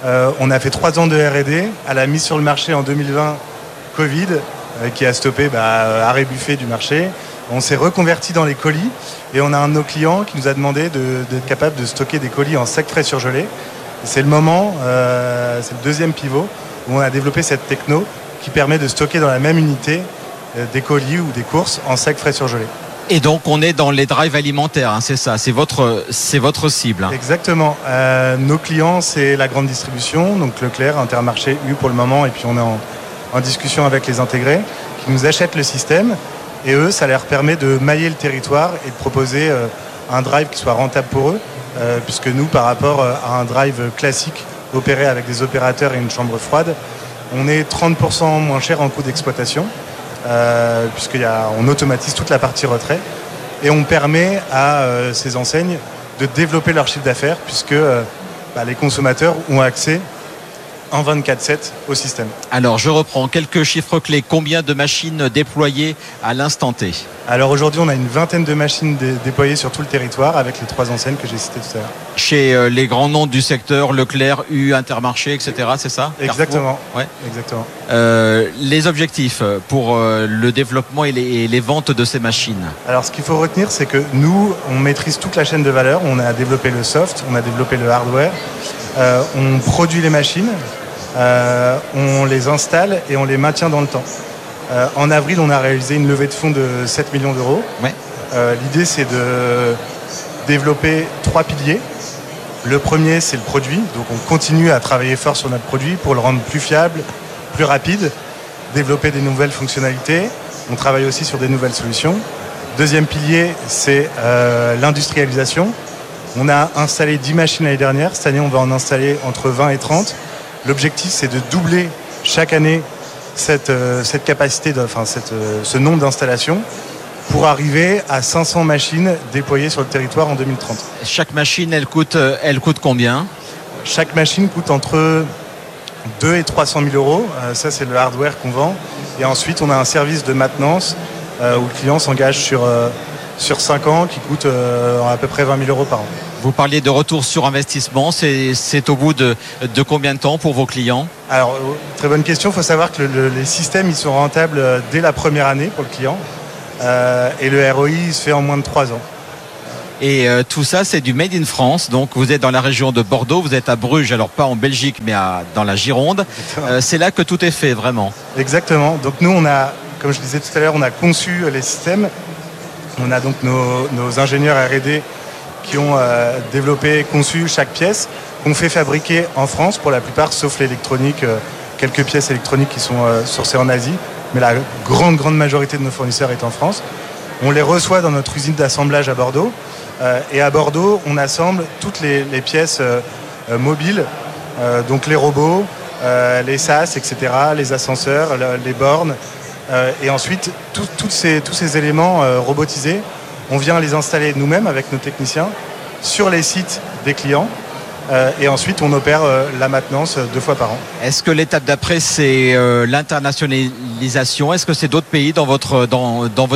on a fait 3 ans de R&D, à la mise sur le marché en 2020, Covid, qui a stoppé arrêt buffet du marché. On s'est reconverti dans les colis et on a un de nos clients qui nous a demandé d'être capable de stocker des colis en sec, frais, surgelé. C'est le moment, c'est le deuxième pivot où on a développé cette techno qui permet de stocker dans la même unité des colis ou des courses en sec, frais, surgelé. Et donc on est dans les drives alimentaires, c'est ça, c'est votre cible. Exactement. Nos clients, c'est la grande distribution, donc Leclerc, Intermarché, U pour le moment, et puis on est en discussion avec les intégrés qui nous achètent le système. Et eux, ça leur permet de mailler le territoire et de proposer un drive qui soit rentable pour eux, puisque nous, par rapport à un drive classique opéré avec des opérateurs et une chambre froide, on est 30% moins cher en coût d'exploitation, puisqu'on automatise toute la partie retrait, et on permet à ces enseignes de développer leur chiffre d'affaires, puisque les consommateurs ont accès en 24/7 au système. Alors je reprends quelques chiffres clés. Combien de machines déployées à l'instant T ? Alors aujourd'hui on a une 20aine de machines déployées sur tout le territoire avec les 3 enseignes que j'ai citées tout à l'heure. Chez les grands noms du secteur, Leclerc, U, Intermarché, etc. C'est ça ? Exactement. Ouais. Exactement. Les objectifs pour le développement et les ventes de ces machines ? Alors ce qu'il faut retenir, c'est que nous, on maîtrise toute la chaîne de valeur. On a développé le soft, on a développé le hardware. On produit les machines, on les installe et on les maintient dans le temps. En avril, on a réalisé une levée de fonds de 7 millions d'euros. Ouais. L'idée, c'est de développer 3 piliers. Le premier, c'est le produit. Donc, on continue à travailler fort sur notre produit pour le rendre plus fiable, plus rapide, développer des nouvelles fonctionnalités. On travaille aussi sur des nouvelles solutions. Deuxième pilier, c'est l'industrialisation. On a installé 10 machines l'année dernière. Cette année, on va en installer entre 20 et 30. L'objectif, c'est de doubler chaque année cette capacité, ce nombre d'installations pour arriver à 500 machines déployées sur le territoire en 2030. Chaque machine, elle coûte combien ? chaque machine coûte entre 2 et 300 000 euros. Ça, c'est le hardware qu'on vend. Et ensuite, on a un service de maintenance où le client s'engage sur 5 ans qui coûte à peu près 20 000 euros par an. Vous parliez de retour sur investissement. C'est au bout de combien de temps pour vos clients ? Alors, très bonne question. Il faut savoir que les systèmes ils sont rentables dès la première année pour le client. Et le ROI il se fait en moins de 3 ans. Et tout ça, c'est du Made in France. Donc, vous êtes dans la région de Bordeaux, vous êtes à Bruges, alors pas en Belgique, mais dans la Gironde. C'est là que tout est fait, vraiment. Exactement. Donc, nous, comme je disais tout à l'heure, on a conçu les systèmes. On a donc nos ingénieurs R&D qui ont développé, conçu chaque pièce, qu'on fait fabriquer en France pour la plupart, sauf l'électronique, quelques pièces électroniques qui sont sourcées en Asie. Mais la grande majorité de nos fournisseurs est en France. On les reçoit dans notre usine d'assemblage à Bordeaux. Et à Bordeaux, on assemble toutes les pièces mobiles, donc les robots, les SAS, etc., les ascenseurs, les bornes. Et ensuite, tous ces éléments robotisés, on vient les installer nous-mêmes avec nos techniciens sur les sites des clients. Et ensuite, on opère la maintenance 2 fois par an. Est-ce que l'étape d'après, c'est l'internationalisation ? Est-ce que c'est d'autres pays dans votre viseur ?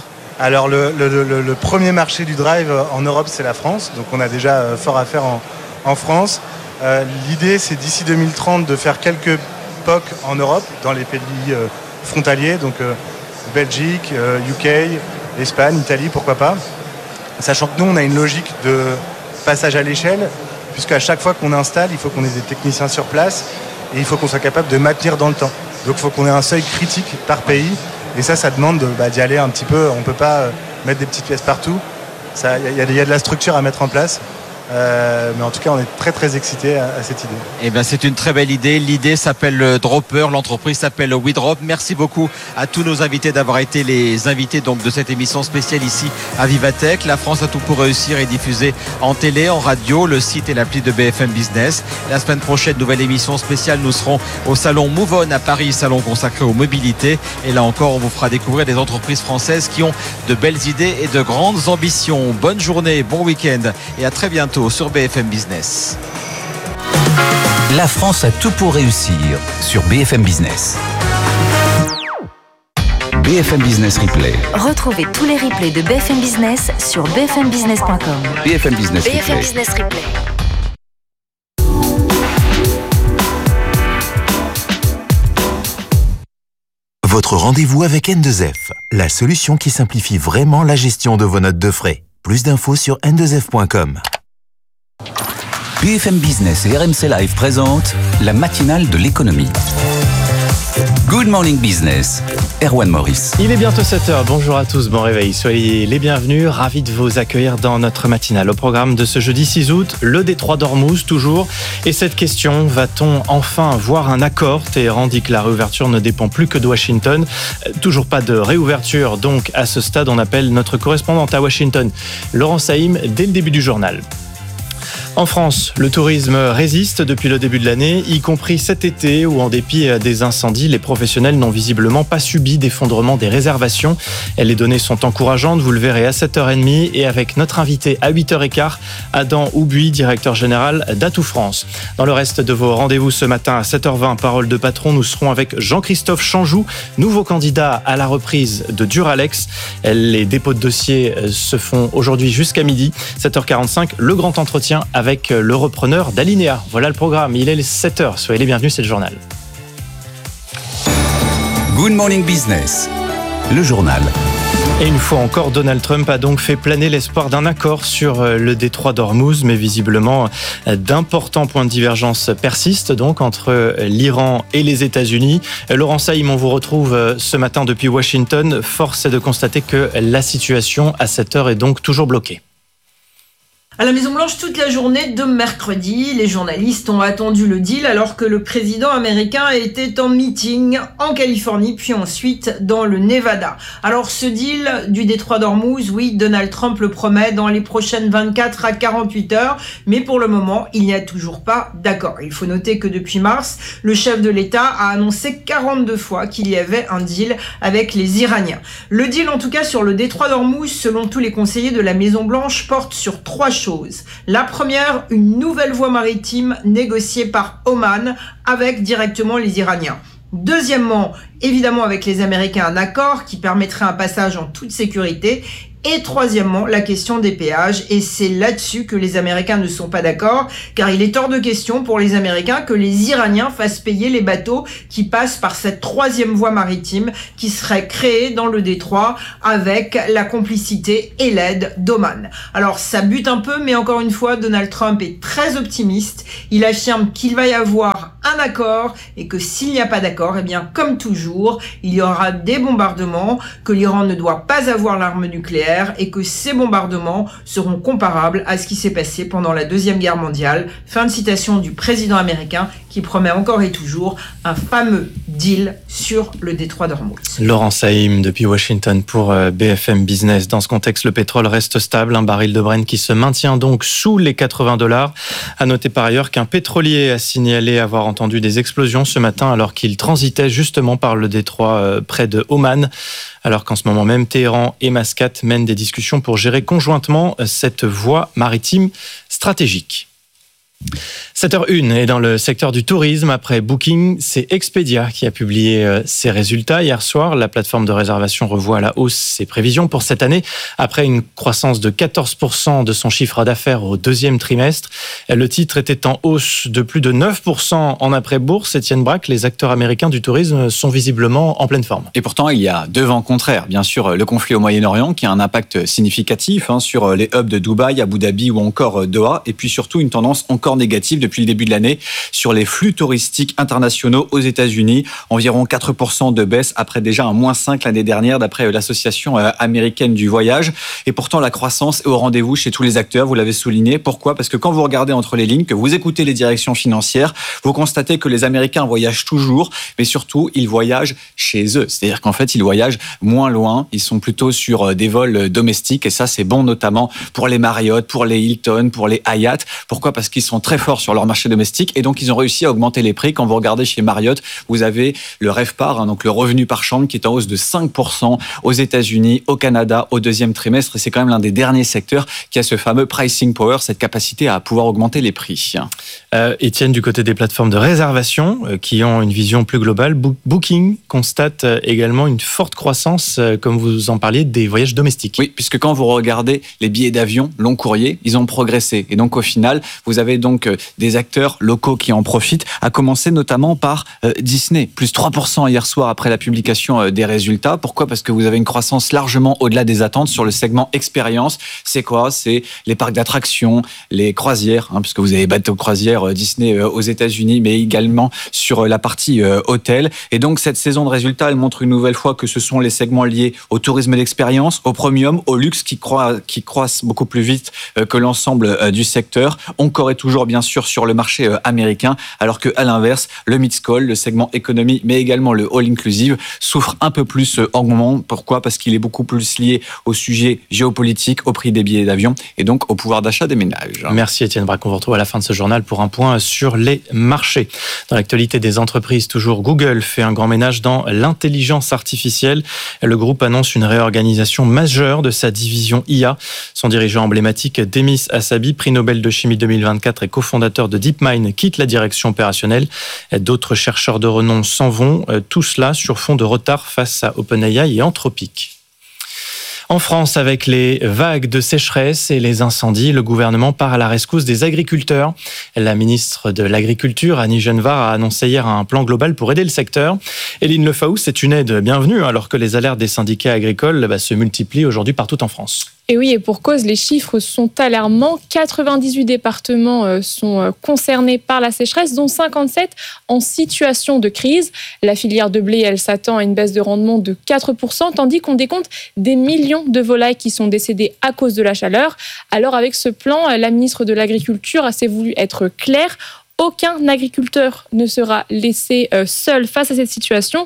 Alors, le premier marché du drive en Europe, c'est la France. Donc, on a déjà fort à faire en France. L'idée, c'est d'ici 2030 de faire quelques POC en Europe, dans les pays frontaliers, donc Belgique, UK, Espagne, Italie, pourquoi pas. Sachant que nous, on a une logique de passage à l'échelle, puisqu'à chaque fois qu'on installe, il faut qu'on ait des techniciens sur place et il faut qu'on soit capable de maintenir dans le temps. Donc, il faut qu'on ait un seuil critique par pays. Et ça demande d'y aller un petit peu. On ne peut pas mettre des petites pièces partout. Il y a de la structure à mettre en place. Mais en tout cas, on est très excités à cette idée. Eh bien, c'est une très belle idée. L'idée s'appelle Dropper, l'entreprise s'appelle WeDrop. Merci beaucoup à tous nos invités d'avoir été les invités donc de cette émission spéciale ici à Vivatech. La France a tout pour réussir est diffusée en télé, en radio, le site et l'appli de BFM Business. La semaine prochaine, nouvelle émission spéciale. Nous serons au salon Move On à Paris, salon consacré aux mobilités. Et là encore, on vous fera découvrir des entreprises françaises qui ont de belles idées et de grandes ambitions. Bonne journée, bon week-end et à très bientôt sur BFM Business. La France a tout pour réussir sur BFM Business. BFM Business Replay. Retrouvez tous les replays de BFM Business sur bfmbusiness.com. BFM Business Replay. BFM Business Replay. Votre rendez-vous avec N2F, la solution qui simplifie vraiment la gestion de vos notes de frais. Plus d'infos sur n2f.com. BFM Business et RMC Live présentent la matinale de l'économie. Good Morning Business, Erwan Maurice. Il est bientôt 7h, bonjour à tous, bon réveil, soyez les bienvenus, ravis de vous accueillir dans notre matinale. Au programme de ce jeudi 6 août, le détroit d'Ormuz toujours, et cette question, va-t-on enfin voir un accord? Téhéran dit que la réouverture ne dépend plus que de Washington, toujours pas de réouverture, donc à ce stade on appelle notre correspondante à Washington, Laurence Haïm, dès le début du journal. En France, le tourisme résiste depuis le début de l'année, y compris cet été où, en dépit des incendies, les professionnels n'ont visiblement pas subi d'effondrement des réservations. Les données sont encourageantes, vous le verrez à 7h30 et avec notre invité à 8h15, Adam Houbuy, directeur général d'Atout France. Dans le reste de vos rendez-vous ce matin à 7h20, Parole de patron, nous serons avec Jean-Christophe Chanjou, nouveau candidat à la reprise de Duralex. Les dépôts de dossiers se font aujourd'hui jusqu'à midi. 7h45, le grand entretien avec le repreneur d'Alinéa. Voilà le programme, il est les 7h. Soyez les bienvenus, c'est le journal. Good Morning Business, le journal. Et une fois encore, Donald Trump a donc fait planer l'espoir d'un accord sur le détroit d'Ormuz, mais visiblement d'importants points de divergence persistent donc entre l'Iran et les États-Unis. Laurence Haïm, on vous retrouve ce matin depuis Washington. Force est de constater que la situation à cette heure est donc toujours bloquée. À la Maison-Blanche, toute la journée de mercredi, les journalistes ont attendu le deal alors que le président américain était en meeting en Californie, puis ensuite dans le Nevada. Alors ce deal du détroit d'Ormuz, oui, Donald Trump le promet dans les prochaines 24 à 48 heures, mais pour le moment, il n'y a toujours pas d'accord. Il faut noter que depuis mars, le chef de l'État a annoncé 42 fois qu'il y avait un deal avec les Iraniens. Le deal, en tout cas, sur le détroit d'Ormuz, selon tous les conseillers de la Maison-Blanche, porte sur 3 choses. choses. La première, une nouvelle voie maritime négociée par Oman avec directement les Iraniens. Deuxièmement, évidemment avec les Américains, un accord qui permettrait un passage en toute sécurité. Et troisièmement, la question des péages. Et c'est là-dessus que les Américains ne sont pas d'accord, car il est hors de question pour les Américains que les Iraniens fassent payer les bateaux qui passent par cette troisième voie maritime qui serait créée dans le détroit avec la complicité et l'aide d'Oman. Alors ça bute un peu, mais encore une fois, Donald Trump est très optimiste. Il affirme qu'il va y avoir un accord et que s'il n'y a pas d'accord, eh bien, comme toujours, il y aura des bombardements, que l'Iran ne doit pas avoir l'arme nucléaire et que ces bombardements seront comparables à ce qui s'est passé pendant la Deuxième Guerre mondiale. Fin de citation du président américain qui promet encore et toujours un fameux deal sur le détroit d'Ormuz. Laurent Saïm depuis Washington pour BFM Business. Dans ce contexte, le pétrole reste stable, un baril de Brent qui se maintient donc sous les $80. À noter par ailleurs qu'un pétrolier a signalé avoir entendu des explosions ce matin alors qu'il transitait justement par le détroit près de Oman. Alors qu'en ce moment même, Téhéran et Mascate mènent des discussions pour gérer conjointement cette voie maritime stratégique. 7h01 et dans le secteur du tourisme, après Booking, c'est Expedia qui a publié ses résultats hier soir. La plateforme de réservation revoit à la hausse ses prévisions pour cette année après une croissance de 14% de son chiffre d'affaires au deuxième trimestre. Le titre était en hausse de plus de 9% en après-bourse. Étienne Braque, les acteurs américains du tourisme sont visiblement en pleine forme. Et pourtant, il y a deux vents contraires. Bien sûr, le conflit au Moyen-Orient qui a un impact significatif sur les hubs de Dubaï, Abu Dhabi ou encore Doha. Et puis surtout, une tendance encore négative depuis le début de l'année sur les flux touristiques internationaux aux États-Unis. Environ 4% de baisse après déjà un -5 l'année dernière d'après l'association américaine du voyage. Et pourtant, la croissance est au rendez-vous chez tous les acteurs. Vous l'avez souligné. Pourquoi ? Parce que quand vous regardez entre les lignes, que vous écoutez les directions financières, vous constatez que les Américains voyagent toujours, mais surtout, ils voyagent chez eux. C'est-à-dire qu'en fait, ils voyagent moins loin. Ils sont plutôt sur des vols domestiques. Et ça, c'est bon notamment pour les Marriott, pour les Hilton, pour les Hyatt. Pourquoi ? Parce qu'ils sont très forts sur leur marché domestique et donc ils ont réussi à augmenter les prix. Quand vous regardez chez Marriott, vous avez le RevPAR, donc le revenu par chambre, qui est en hausse de 5% aux États-Unis, au Canada, au deuxième trimestre. Et c'est quand même l'un des derniers secteurs qui a ce fameux pricing power, cette capacité à pouvoir augmenter les prix. Étienne, du côté des plateformes de réservation qui ont une vision plus globale, Booking constate également une forte croissance, comme vous en parliez, des voyages domestiques. Oui, puisque quand vous regardez les billets d'avion long courrier, ils ont progressé. Et donc au final, vous avez donc des acteurs locaux qui en profitent, à commencer notamment par Disney, plus 3% hier soir après la publication des résultats. Pourquoi ? Parce que vous avez une croissance largement au-delà des attentes sur le segment expérience. C'est quoi ? C'est les parcs d'attractions, les croisières, puisque vous avez bateau croisière Disney aux États-Unis, mais également sur la partie hôtel. Et donc cette saison de résultats, elle montre une nouvelle fois que ce sont les segments liés au tourisme d'expérience, au premium, au luxe qui croissent beaucoup plus vite que l'ensemble du secteur. Encore et toujours bien sûr sur le marché américain, alors que à l'inverse, le mid-scale, le segment économie, mais également le all-inclusive souffre un peu plus en moment. Pourquoi ? Parce qu'il est beaucoup plus lié au sujet géopolitique, au prix des billets d'avion et donc au pouvoir d'achat des ménages. Merci Étienne Braque. On vous retrouve à la fin de ce journal pour un point sur les marchés. Dans l'actualité des entreprises, toujours Google fait un grand ménage dans l'intelligence artificielle. Le groupe annonce une réorganisation majeure de sa division IA. Son dirigeant emblématique, Demis Hassabis, prix Nobel de chimie 2024 et cofondateur de DeepMind, quitte la direction opérationnelle. D'autres chercheurs de renom s'en vont. Tout cela sur fond de retard face à OpenAI et Anthropic. En France, avec les vagues de sécheresse et les incendies, le gouvernement part à la rescousse des agriculteurs. La ministre de l'Agriculture, Annie Genevard, a annoncé hier un plan global pour aider le secteur. Éline Lefaou, c'est une aide bienvenue alors que les alertes des syndicats agricoles se multiplient aujourd'hui partout en France. Et oui, et pour cause, les chiffres sont alarmants. 98 départements sont concernés par la sécheresse, dont 57 en situation de crise. La filière de blé, elle s'attend à une baisse de rendement de 4%, tandis qu'on décompte des millions de volailles qui sont décédées à cause de la chaleur. Alors avec ce plan, la ministre de l'Agriculture a voulu être claire. Aucun agriculteur ne sera laissé seul face à cette situation.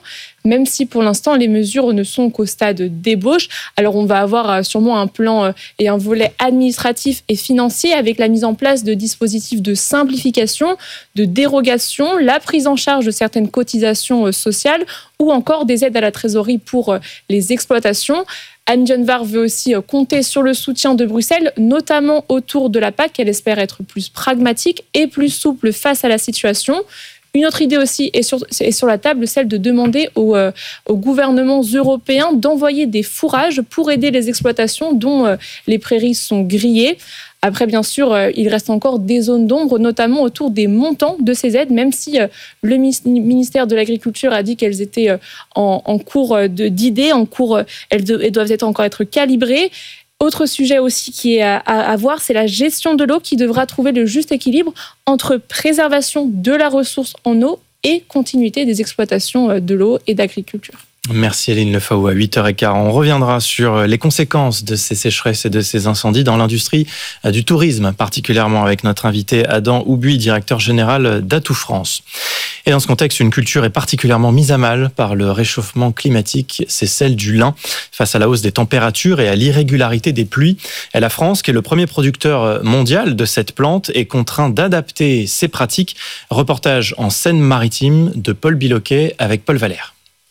même si pour l'instant les mesures ne sont qu'au stade d'ébauche. Alors on va avoir sûrement un plan et un volet administratif et financier avec la mise en place de dispositifs de simplification, de dérogation, la prise en charge de certaines cotisations sociales ou encore des aides à la trésorerie pour les exploitations. Anne Dionvar veut aussi compter sur le soutien de Bruxelles, notamment autour de la PAC. Elle espère être plus pragmatique et plus souple face à la situation. Une autre idée aussi est sur la table, celle de demander aux gouvernements européens d'envoyer des fourrages pour aider les exploitations dont les prairies sont grillées. Après, bien sûr, il reste encore des zones d'ombre, notamment autour des montants de ces aides, même si le ministère de l'Agriculture a dit qu'elles étaient en cours d'idées, elles doivent encore être calibrées. Autre sujet aussi qui est à voir, c'est la gestion de l'eau qui devra trouver le juste équilibre entre préservation de la ressource en eau et continuité des exploitations de l'eau et d'agriculture. Merci Aline Lefaou. À 8h15, on reviendra sur les conséquences de ces sécheresses et de ces incendies dans l'industrie du tourisme, particulièrement avec notre invité Adam Houbuy, directeur général d'Atout France. Et dans ce contexte, une culture est particulièrement mise à mal par le réchauffement climatique, c'est celle du lin. Face à la hausse des températures et à l'irrégularité des pluies, la France, qui est le premier producteur mondial de cette plante, est contraint d'adapter ses pratiques. Reportage en Seine-Maritime de Paul Biloquet avec Paul Valère.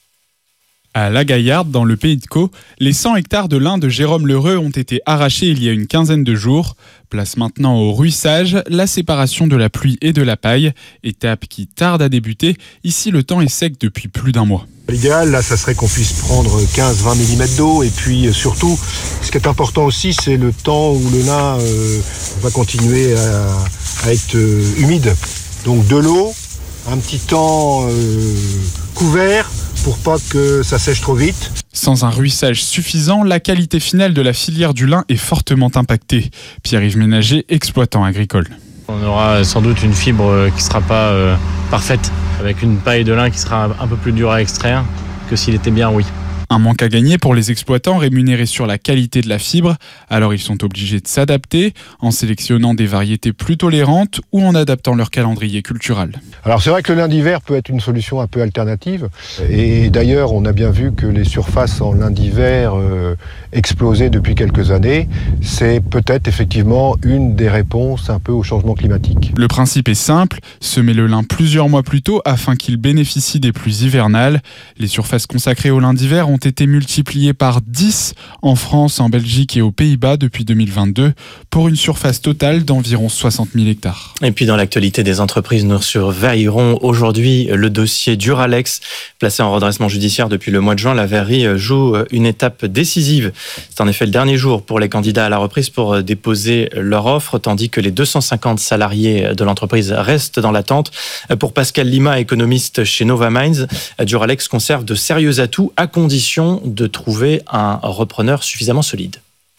À La Gaillarde, dans le Pays de Caux, les 100 hectares de lin de Jérôme Lheureux ont été arrachés il y a une quinzaine de jours. Place maintenant au ruissage, la séparation de la pluie et de la paille, étape qui tarde à débuter. Ici, le temps est sec depuis plus d'un mois. L'idéal, là, ça serait qu'on puisse prendre 15-20 mm d'eau. Et puis, surtout, ce qui est important aussi, c'est le temps où le lin va continuer à être humide. Donc, de l'eau, un petit temps couvert, pour pas que ça sèche trop vite. Sans un ruissage suffisant, la qualité finale de la filière du lin est fortement impactée. Pierre-Yves Ménager, exploitant agricole. On aura sans doute une fibre qui ne sera pas parfaite, avec une paille de lin qui sera un peu plus dure à extraire que s'il était bien rouillé. Un manque à gagner pour les exploitants rémunérés sur la qualité de la fibre. Alors ils sont obligés de s'adapter en sélectionnant des variétés plus tolérantes ou en adaptant leur calendrier cultural. Alors c'est vrai que le lin d'hiver peut être une solution un peu alternative. Et d'ailleurs, on a bien vu que les surfaces en lin d'hiver explosaient depuis quelques années. C'est peut-être effectivement une des réponses un peu au changement climatique. Le principe est simple, semer le lin plusieurs mois plus tôt afin qu'il bénéficie des pluies hivernales. Les surfaces consacrées au lin d'hiver ont été multipliés par 10 en France, en Belgique et aux Pays-Bas depuis 2022 pour une surface totale d'environ 60 000 hectares. Et puis dans l'actualité des entreprises, nous surveillerons aujourd'hui le dossier Duralex. Placé en redressement judiciaire depuis le mois de juin, la verrerie joue une étape décisive. C'est en effet le dernier jour pour les candidats à la reprise pour déposer leur offre, tandis que les 250 salariés de l'entreprise restent dans l'attente. Pour Pascal Lima, économiste chez Nova Minds, Duralex conserve de sérieux atouts à condition de trouver un repreneur suffisamment solide.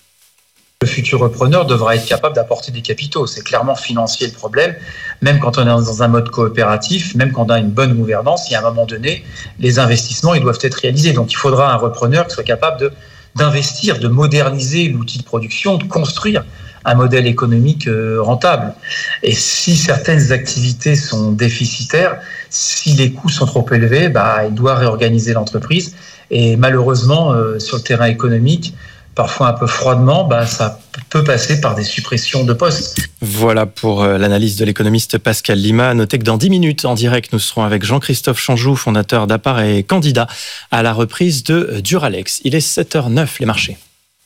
Le futur repreneur devra être capable d'apporter des capitaux. C'est clairement financier le problème. Même quand on est dans un mode coopératif, même quand on a une bonne gouvernance, il y a un moment donné, les investissements ils doivent être réalisés. Donc il faudra un repreneur qui soit capable d'investir, de moderniser l'outil de production, de construire un modèle économique rentable. Et si certaines activités sont déficitaires, si les coûts sont trop élevés, il doit réorganiser l'entreprise. Et malheureusement, sur le terrain économique, parfois un peu froidement, ça peut passer par des suppressions de postes. Voilà pour l'analyse de l'économiste Pascal Lima. Notez que dans 10 minutes, en direct, nous serons avec Jean-Christophe Chanjou, fondateur d'Apart et candidat à la reprise de Duralex. Il est 7h09, les marchés.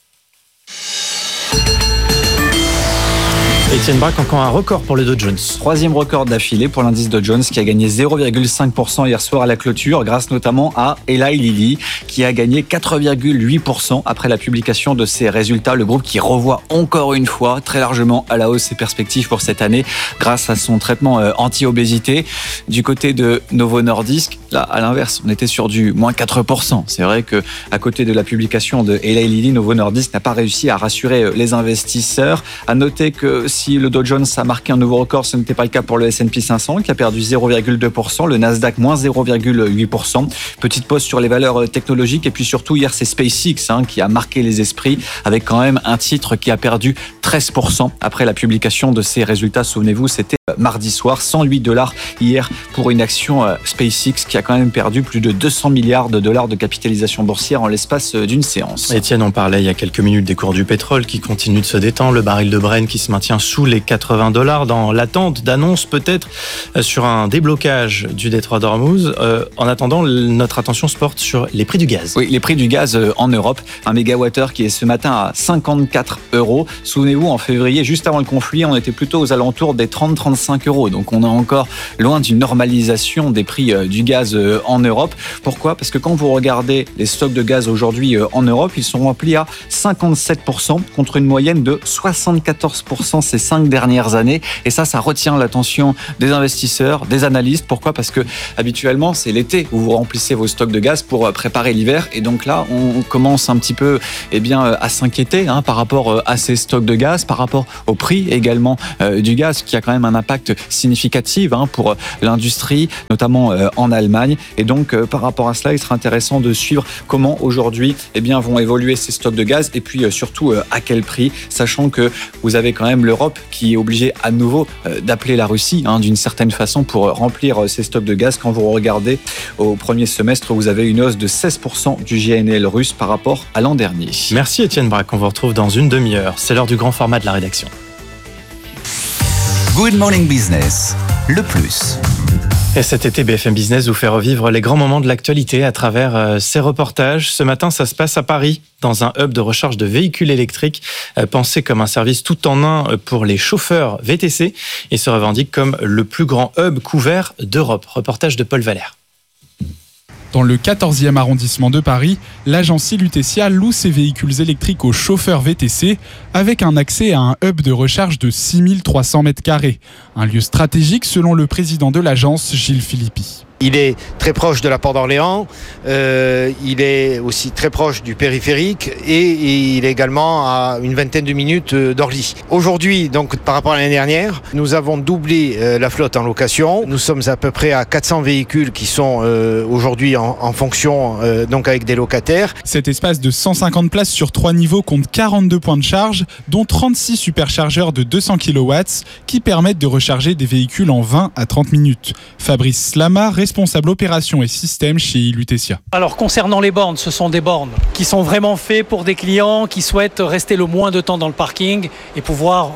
Étienne Braque, encore un record pour le Dow Jones. Troisième record d'affilée pour l'indice Dow Jones qui a gagné 0,5% hier soir à la clôture grâce notamment à Eli Lilly qui a gagné 4,8% après la publication de ses résultats. Le groupe qui revoit encore une fois très largement à la hausse ses perspectives pour cette année grâce à son traitement anti-obésité. Du côté de Novo Nordisk, là à l'inverse, on était sur du moins 4%. C'est vrai que à côté de la publication de Eli Lilly, Novo Nordisk n'a pas réussi à rassurer les investisseurs. À noter que si le Dow Jones a marqué un nouveau record, ce n'était pas le cas pour le S&P 500 qui a perdu 0,2%, le Nasdaq moins 0,8%. Petite pause sur les valeurs technologiques et puis surtout hier c'est SpaceX qui a marqué les esprits avec quand même un titre qui a perdu 13% après la publication de ces résultats. Souvenez-vous, c'était mardi soir, $108 hier pour une action SpaceX qui a quand même perdu plus de 200 milliards de dollars de capitalisation boursière en l'espace d'une séance. Étienne, on parlait il y a quelques minutes des cours du pétrole qui continuent de se détendre, le baril de Brent qui se maintient sous les $80 dans l'attente d'annonces peut-être sur un déblocage du détroit d'Ormuz. En attendant, notre attention se porte sur les prix du gaz. Oui, les prix du gaz en Europe, un mégawattheure qui est ce matin à 54 €. Souvenez-vous, en février, juste avant le conflit, on était plutôt aux alentours des 30-35 €. Donc on est encore loin d'une normalisation des prix du gaz en Europe. Pourquoi ? Parce que quand vous regardez les stocks de gaz aujourd'hui en Europe, ils sont remplis à 57% contre une moyenne de 74% ces 5 dernières années. Et ça retient l'attention des investisseurs, des analystes. Pourquoi ? Parce que habituellement, c'est l'été où vous remplissez vos stocks de gaz pour préparer l'hiver. Et donc là, on commence un petit peu à s'inquiéter par rapport à ces stocks de gaz, par rapport au prix également du gaz, qui a quand même un impact significatif pour l'industrie, notamment en Allemagne. Et donc, par rapport à cela, il sera intéressant de suivre comment aujourd'hui vont évoluer ces stocks de gaz et puis surtout à quel prix, sachant que vous avez quand même l'Europe qui est obligée à nouveau d'appeler la Russie d'une certaine façon pour remplir ces stocks de gaz. Quand vous regardez au premier semestre, vous avez une hausse de 16% du GNL russe par rapport à l'an dernier. Merci Étienne Braque, on vous retrouve dans une demi-heure. C'est l'heure du grand format de la rédaction. Good Morning Business, le plus. Et cet été, BFM Business vous fait revivre les grands moments de l'actualité à travers ses reportages. Ce matin, ça se passe à Paris, dans un hub de recharge de véhicules électriques, pensé comme un service tout en un pour les chauffeurs VTC et se revendique comme le plus grand hub couvert d'Europe. Reportage de Paul Valère. Dans le 14e arrondissement de Paris, l'agence Lutetia loue ses véhicules électriques aux chauffeurs VTC avec un accès à un hub de recharge de 6300 m². Un lieu stratégique selon le président de l'agence, Gilles Philippi. Il est très proche de la Porte d'Orléans, il est aussi très proche du périphérique et il est également à une vingtaine de minutes d'Orly. Aujourd'hui, donc par rapport à l'année dernière, nous avons doublé la flotte en location. Nous sommes à peu près à 400 véhicules qui sont aujourd'hui en fonction, donc avec des locataires. Cet espace de 150 places sur 3 niveaux compte 42 points de charge, dont 36 superchargeurs de 200 kW qui permettent de recharger des véhicules en 20 à 30 minutes. Fabrice Slama, responsable opération et système chez Lutetia. Alors concernant les bornes, ce sont des bornes qui sont vraiment faites pour des clients qui souhaitent rester le moins de temps dans le parking et pouvoir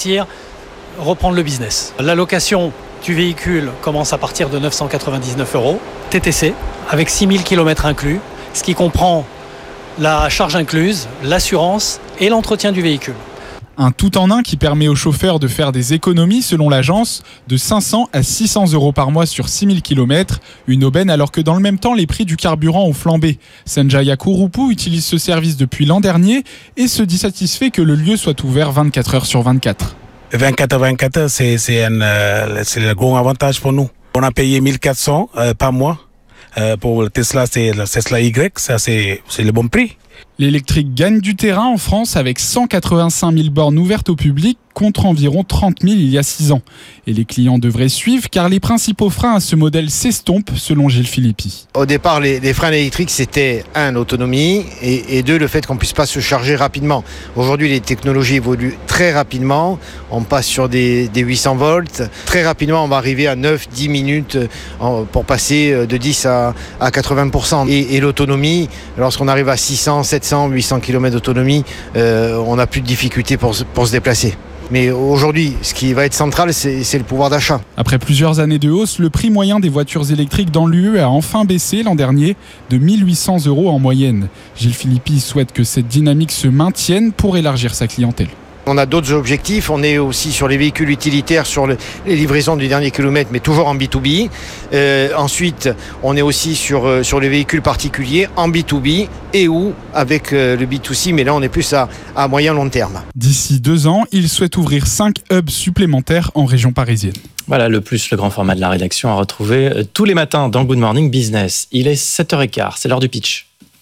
reprendre le business. La location du véhicule commence à partir de 999 € TTC avec 6000 km inclus, ce qui comprend la charge incluse, l'assurance et l'entretien du véhicule. Un tout-en-un qui permet aux chauffeurs de faire des économies, selon l'agence, de 500 à 600 € par mois sur 6000 km. Une aubaine alors que dans le même temps, les prix du carburant ont flambé. Sanjaya Kurupu utilise ce service depuis l'an dernier et se dit satisfait que le lieu soit ouvert 24 heures sur 24. 24 c'est le gros avantage pour nous. On a payé 1400 par mois. Pour le Tesla, c'est le Tesla Y, ça c'est le bon prix. L'électrique gagne du terrain en France avec 185 000 bornes ouvertes au public contre environ 30 000 il y a 6 ans. Et les clients devraient suivre car les principaux freins à ce modèle s'estompent selon Gilles Philippi. Au départ, les freins électriques, c'était l'autonomie et deux, le fait qu'on ne puisse pas se charger rapidement. Aujourd'hui, les technologies évoluent très rapidement. On passe sur des 800 volts. Très rapidement, on va arriver à 9-10 minutes pour passer de 10 à 80%. Et l'autonomie, lorsqu'on arrive à 600, 700, 800 km d'autonomie, on n'a plus de difficultés pour se déplacer. Mais aujourd'hui, ce qui va être central, c'est le pouvoir d'achat. Après plusieurs années de hausse, le prix moyen des voitures électriques dans l'UE a enfin baissé l'an dernier de 1 800 € en moyenne. Gilles Philippi souhaite que cette dynamique se maintienne pour élargir sa clientèle. On a d'autres objectifs, on est aussi sur les véhicules utilitaires, sur les livraisons du dernier kilomètre, mais toujours en B2B. Ensuite, on est aussi sur les véhicules particuliers en B2B et ou avec le B2C, mais là on est plus à moyen long terme. D'ici 2 ans, il souhaite ouvrir 5 hubs supplémentaires en région parisienne. Voilà le grand format de la rédaction à retrouver tous les matins dans Good Morning Business. Il est 7h15, c'est l'heure du pitch.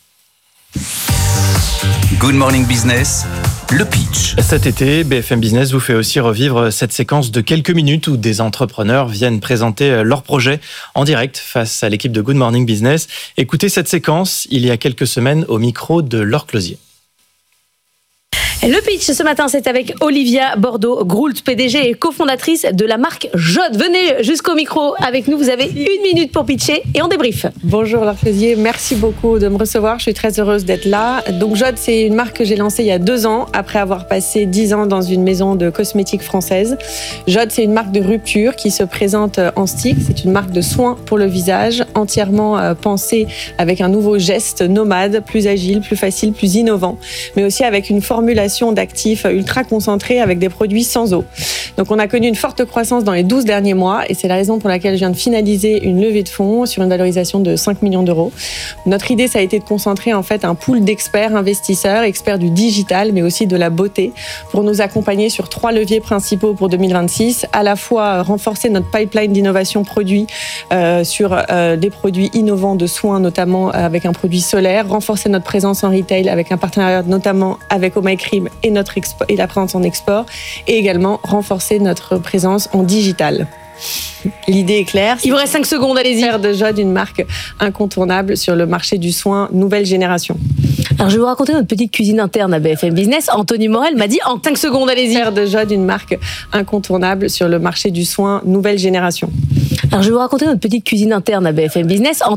Good Morning Business, le pitch. Cet été, BFM Business vous fait aussi revivre cette séquence de quelques minutes où des entrepreneurs viennent présenter leurs projets en direct face à l'équipe de Good Morning Business. Écoutez cette séquence il y a quelques semaines au micro de Laure Closier. Le pitch ce matin, c'est avec Olivia Bordeaux-Groult, PDG et cofondatrice de la marque Jod. Venez jusqu'au micro avec nous, vous avez 1 minute pour pitcher et on débrief. Bonjour Laure Fézier, merci beaucoup de me recevoir, je suis très heureuse d'être là. Donc Jod, c'est une marque que j'ai lancée il y a 2 ans, après avoir passé 10 ans dans une maison de cosmétiques française. Jod, c'est une marque de rupture qui se présente en stick, c'est une marque de soins pour le visage, entièrement pensée avec un nouveau geste nomade, plus agile, plus facile, plus innovant, mais aussi avec une formulation d'actifs ultra concentrés avec des produits sans eau. Donc on a connu une forte croissance dans les 12 derniers mois et c'est la raison pour laquelle je viens de finaliser une levée de fonds sur une valorisation de 5 millions d'euros. Notre idée, ça a été de concentrer en fait un pool d'experts investisseurs, experts du digital mais aussi de la beauté pour nous accompagner sur 3 leviers principaux pour 2026, à la fois renforcer notre pipeline d'innovation produit sur des produits innovants de soins, notamment avec un produit solaire, renforcer notre présence en retail avec un partenariat notamment avec Oh My Cream et la présence en export, et également renforcer notre présence en digital. L'idée est claire. Il vous reste 5 secondes, allez-y. Faire de Jod une marque incontournable sur le marché du soin nouvelle génération. Alors je vais vous raconter notre petite cuisine interne à BFM Business. Anthony Morel m'a dit en 5 secondes, allez-y. Faire de Jod une marque incontournable sur le marché du soin nouvelle génération. Alors je vais vous raconter notre petite cuisine interne à BFM Business.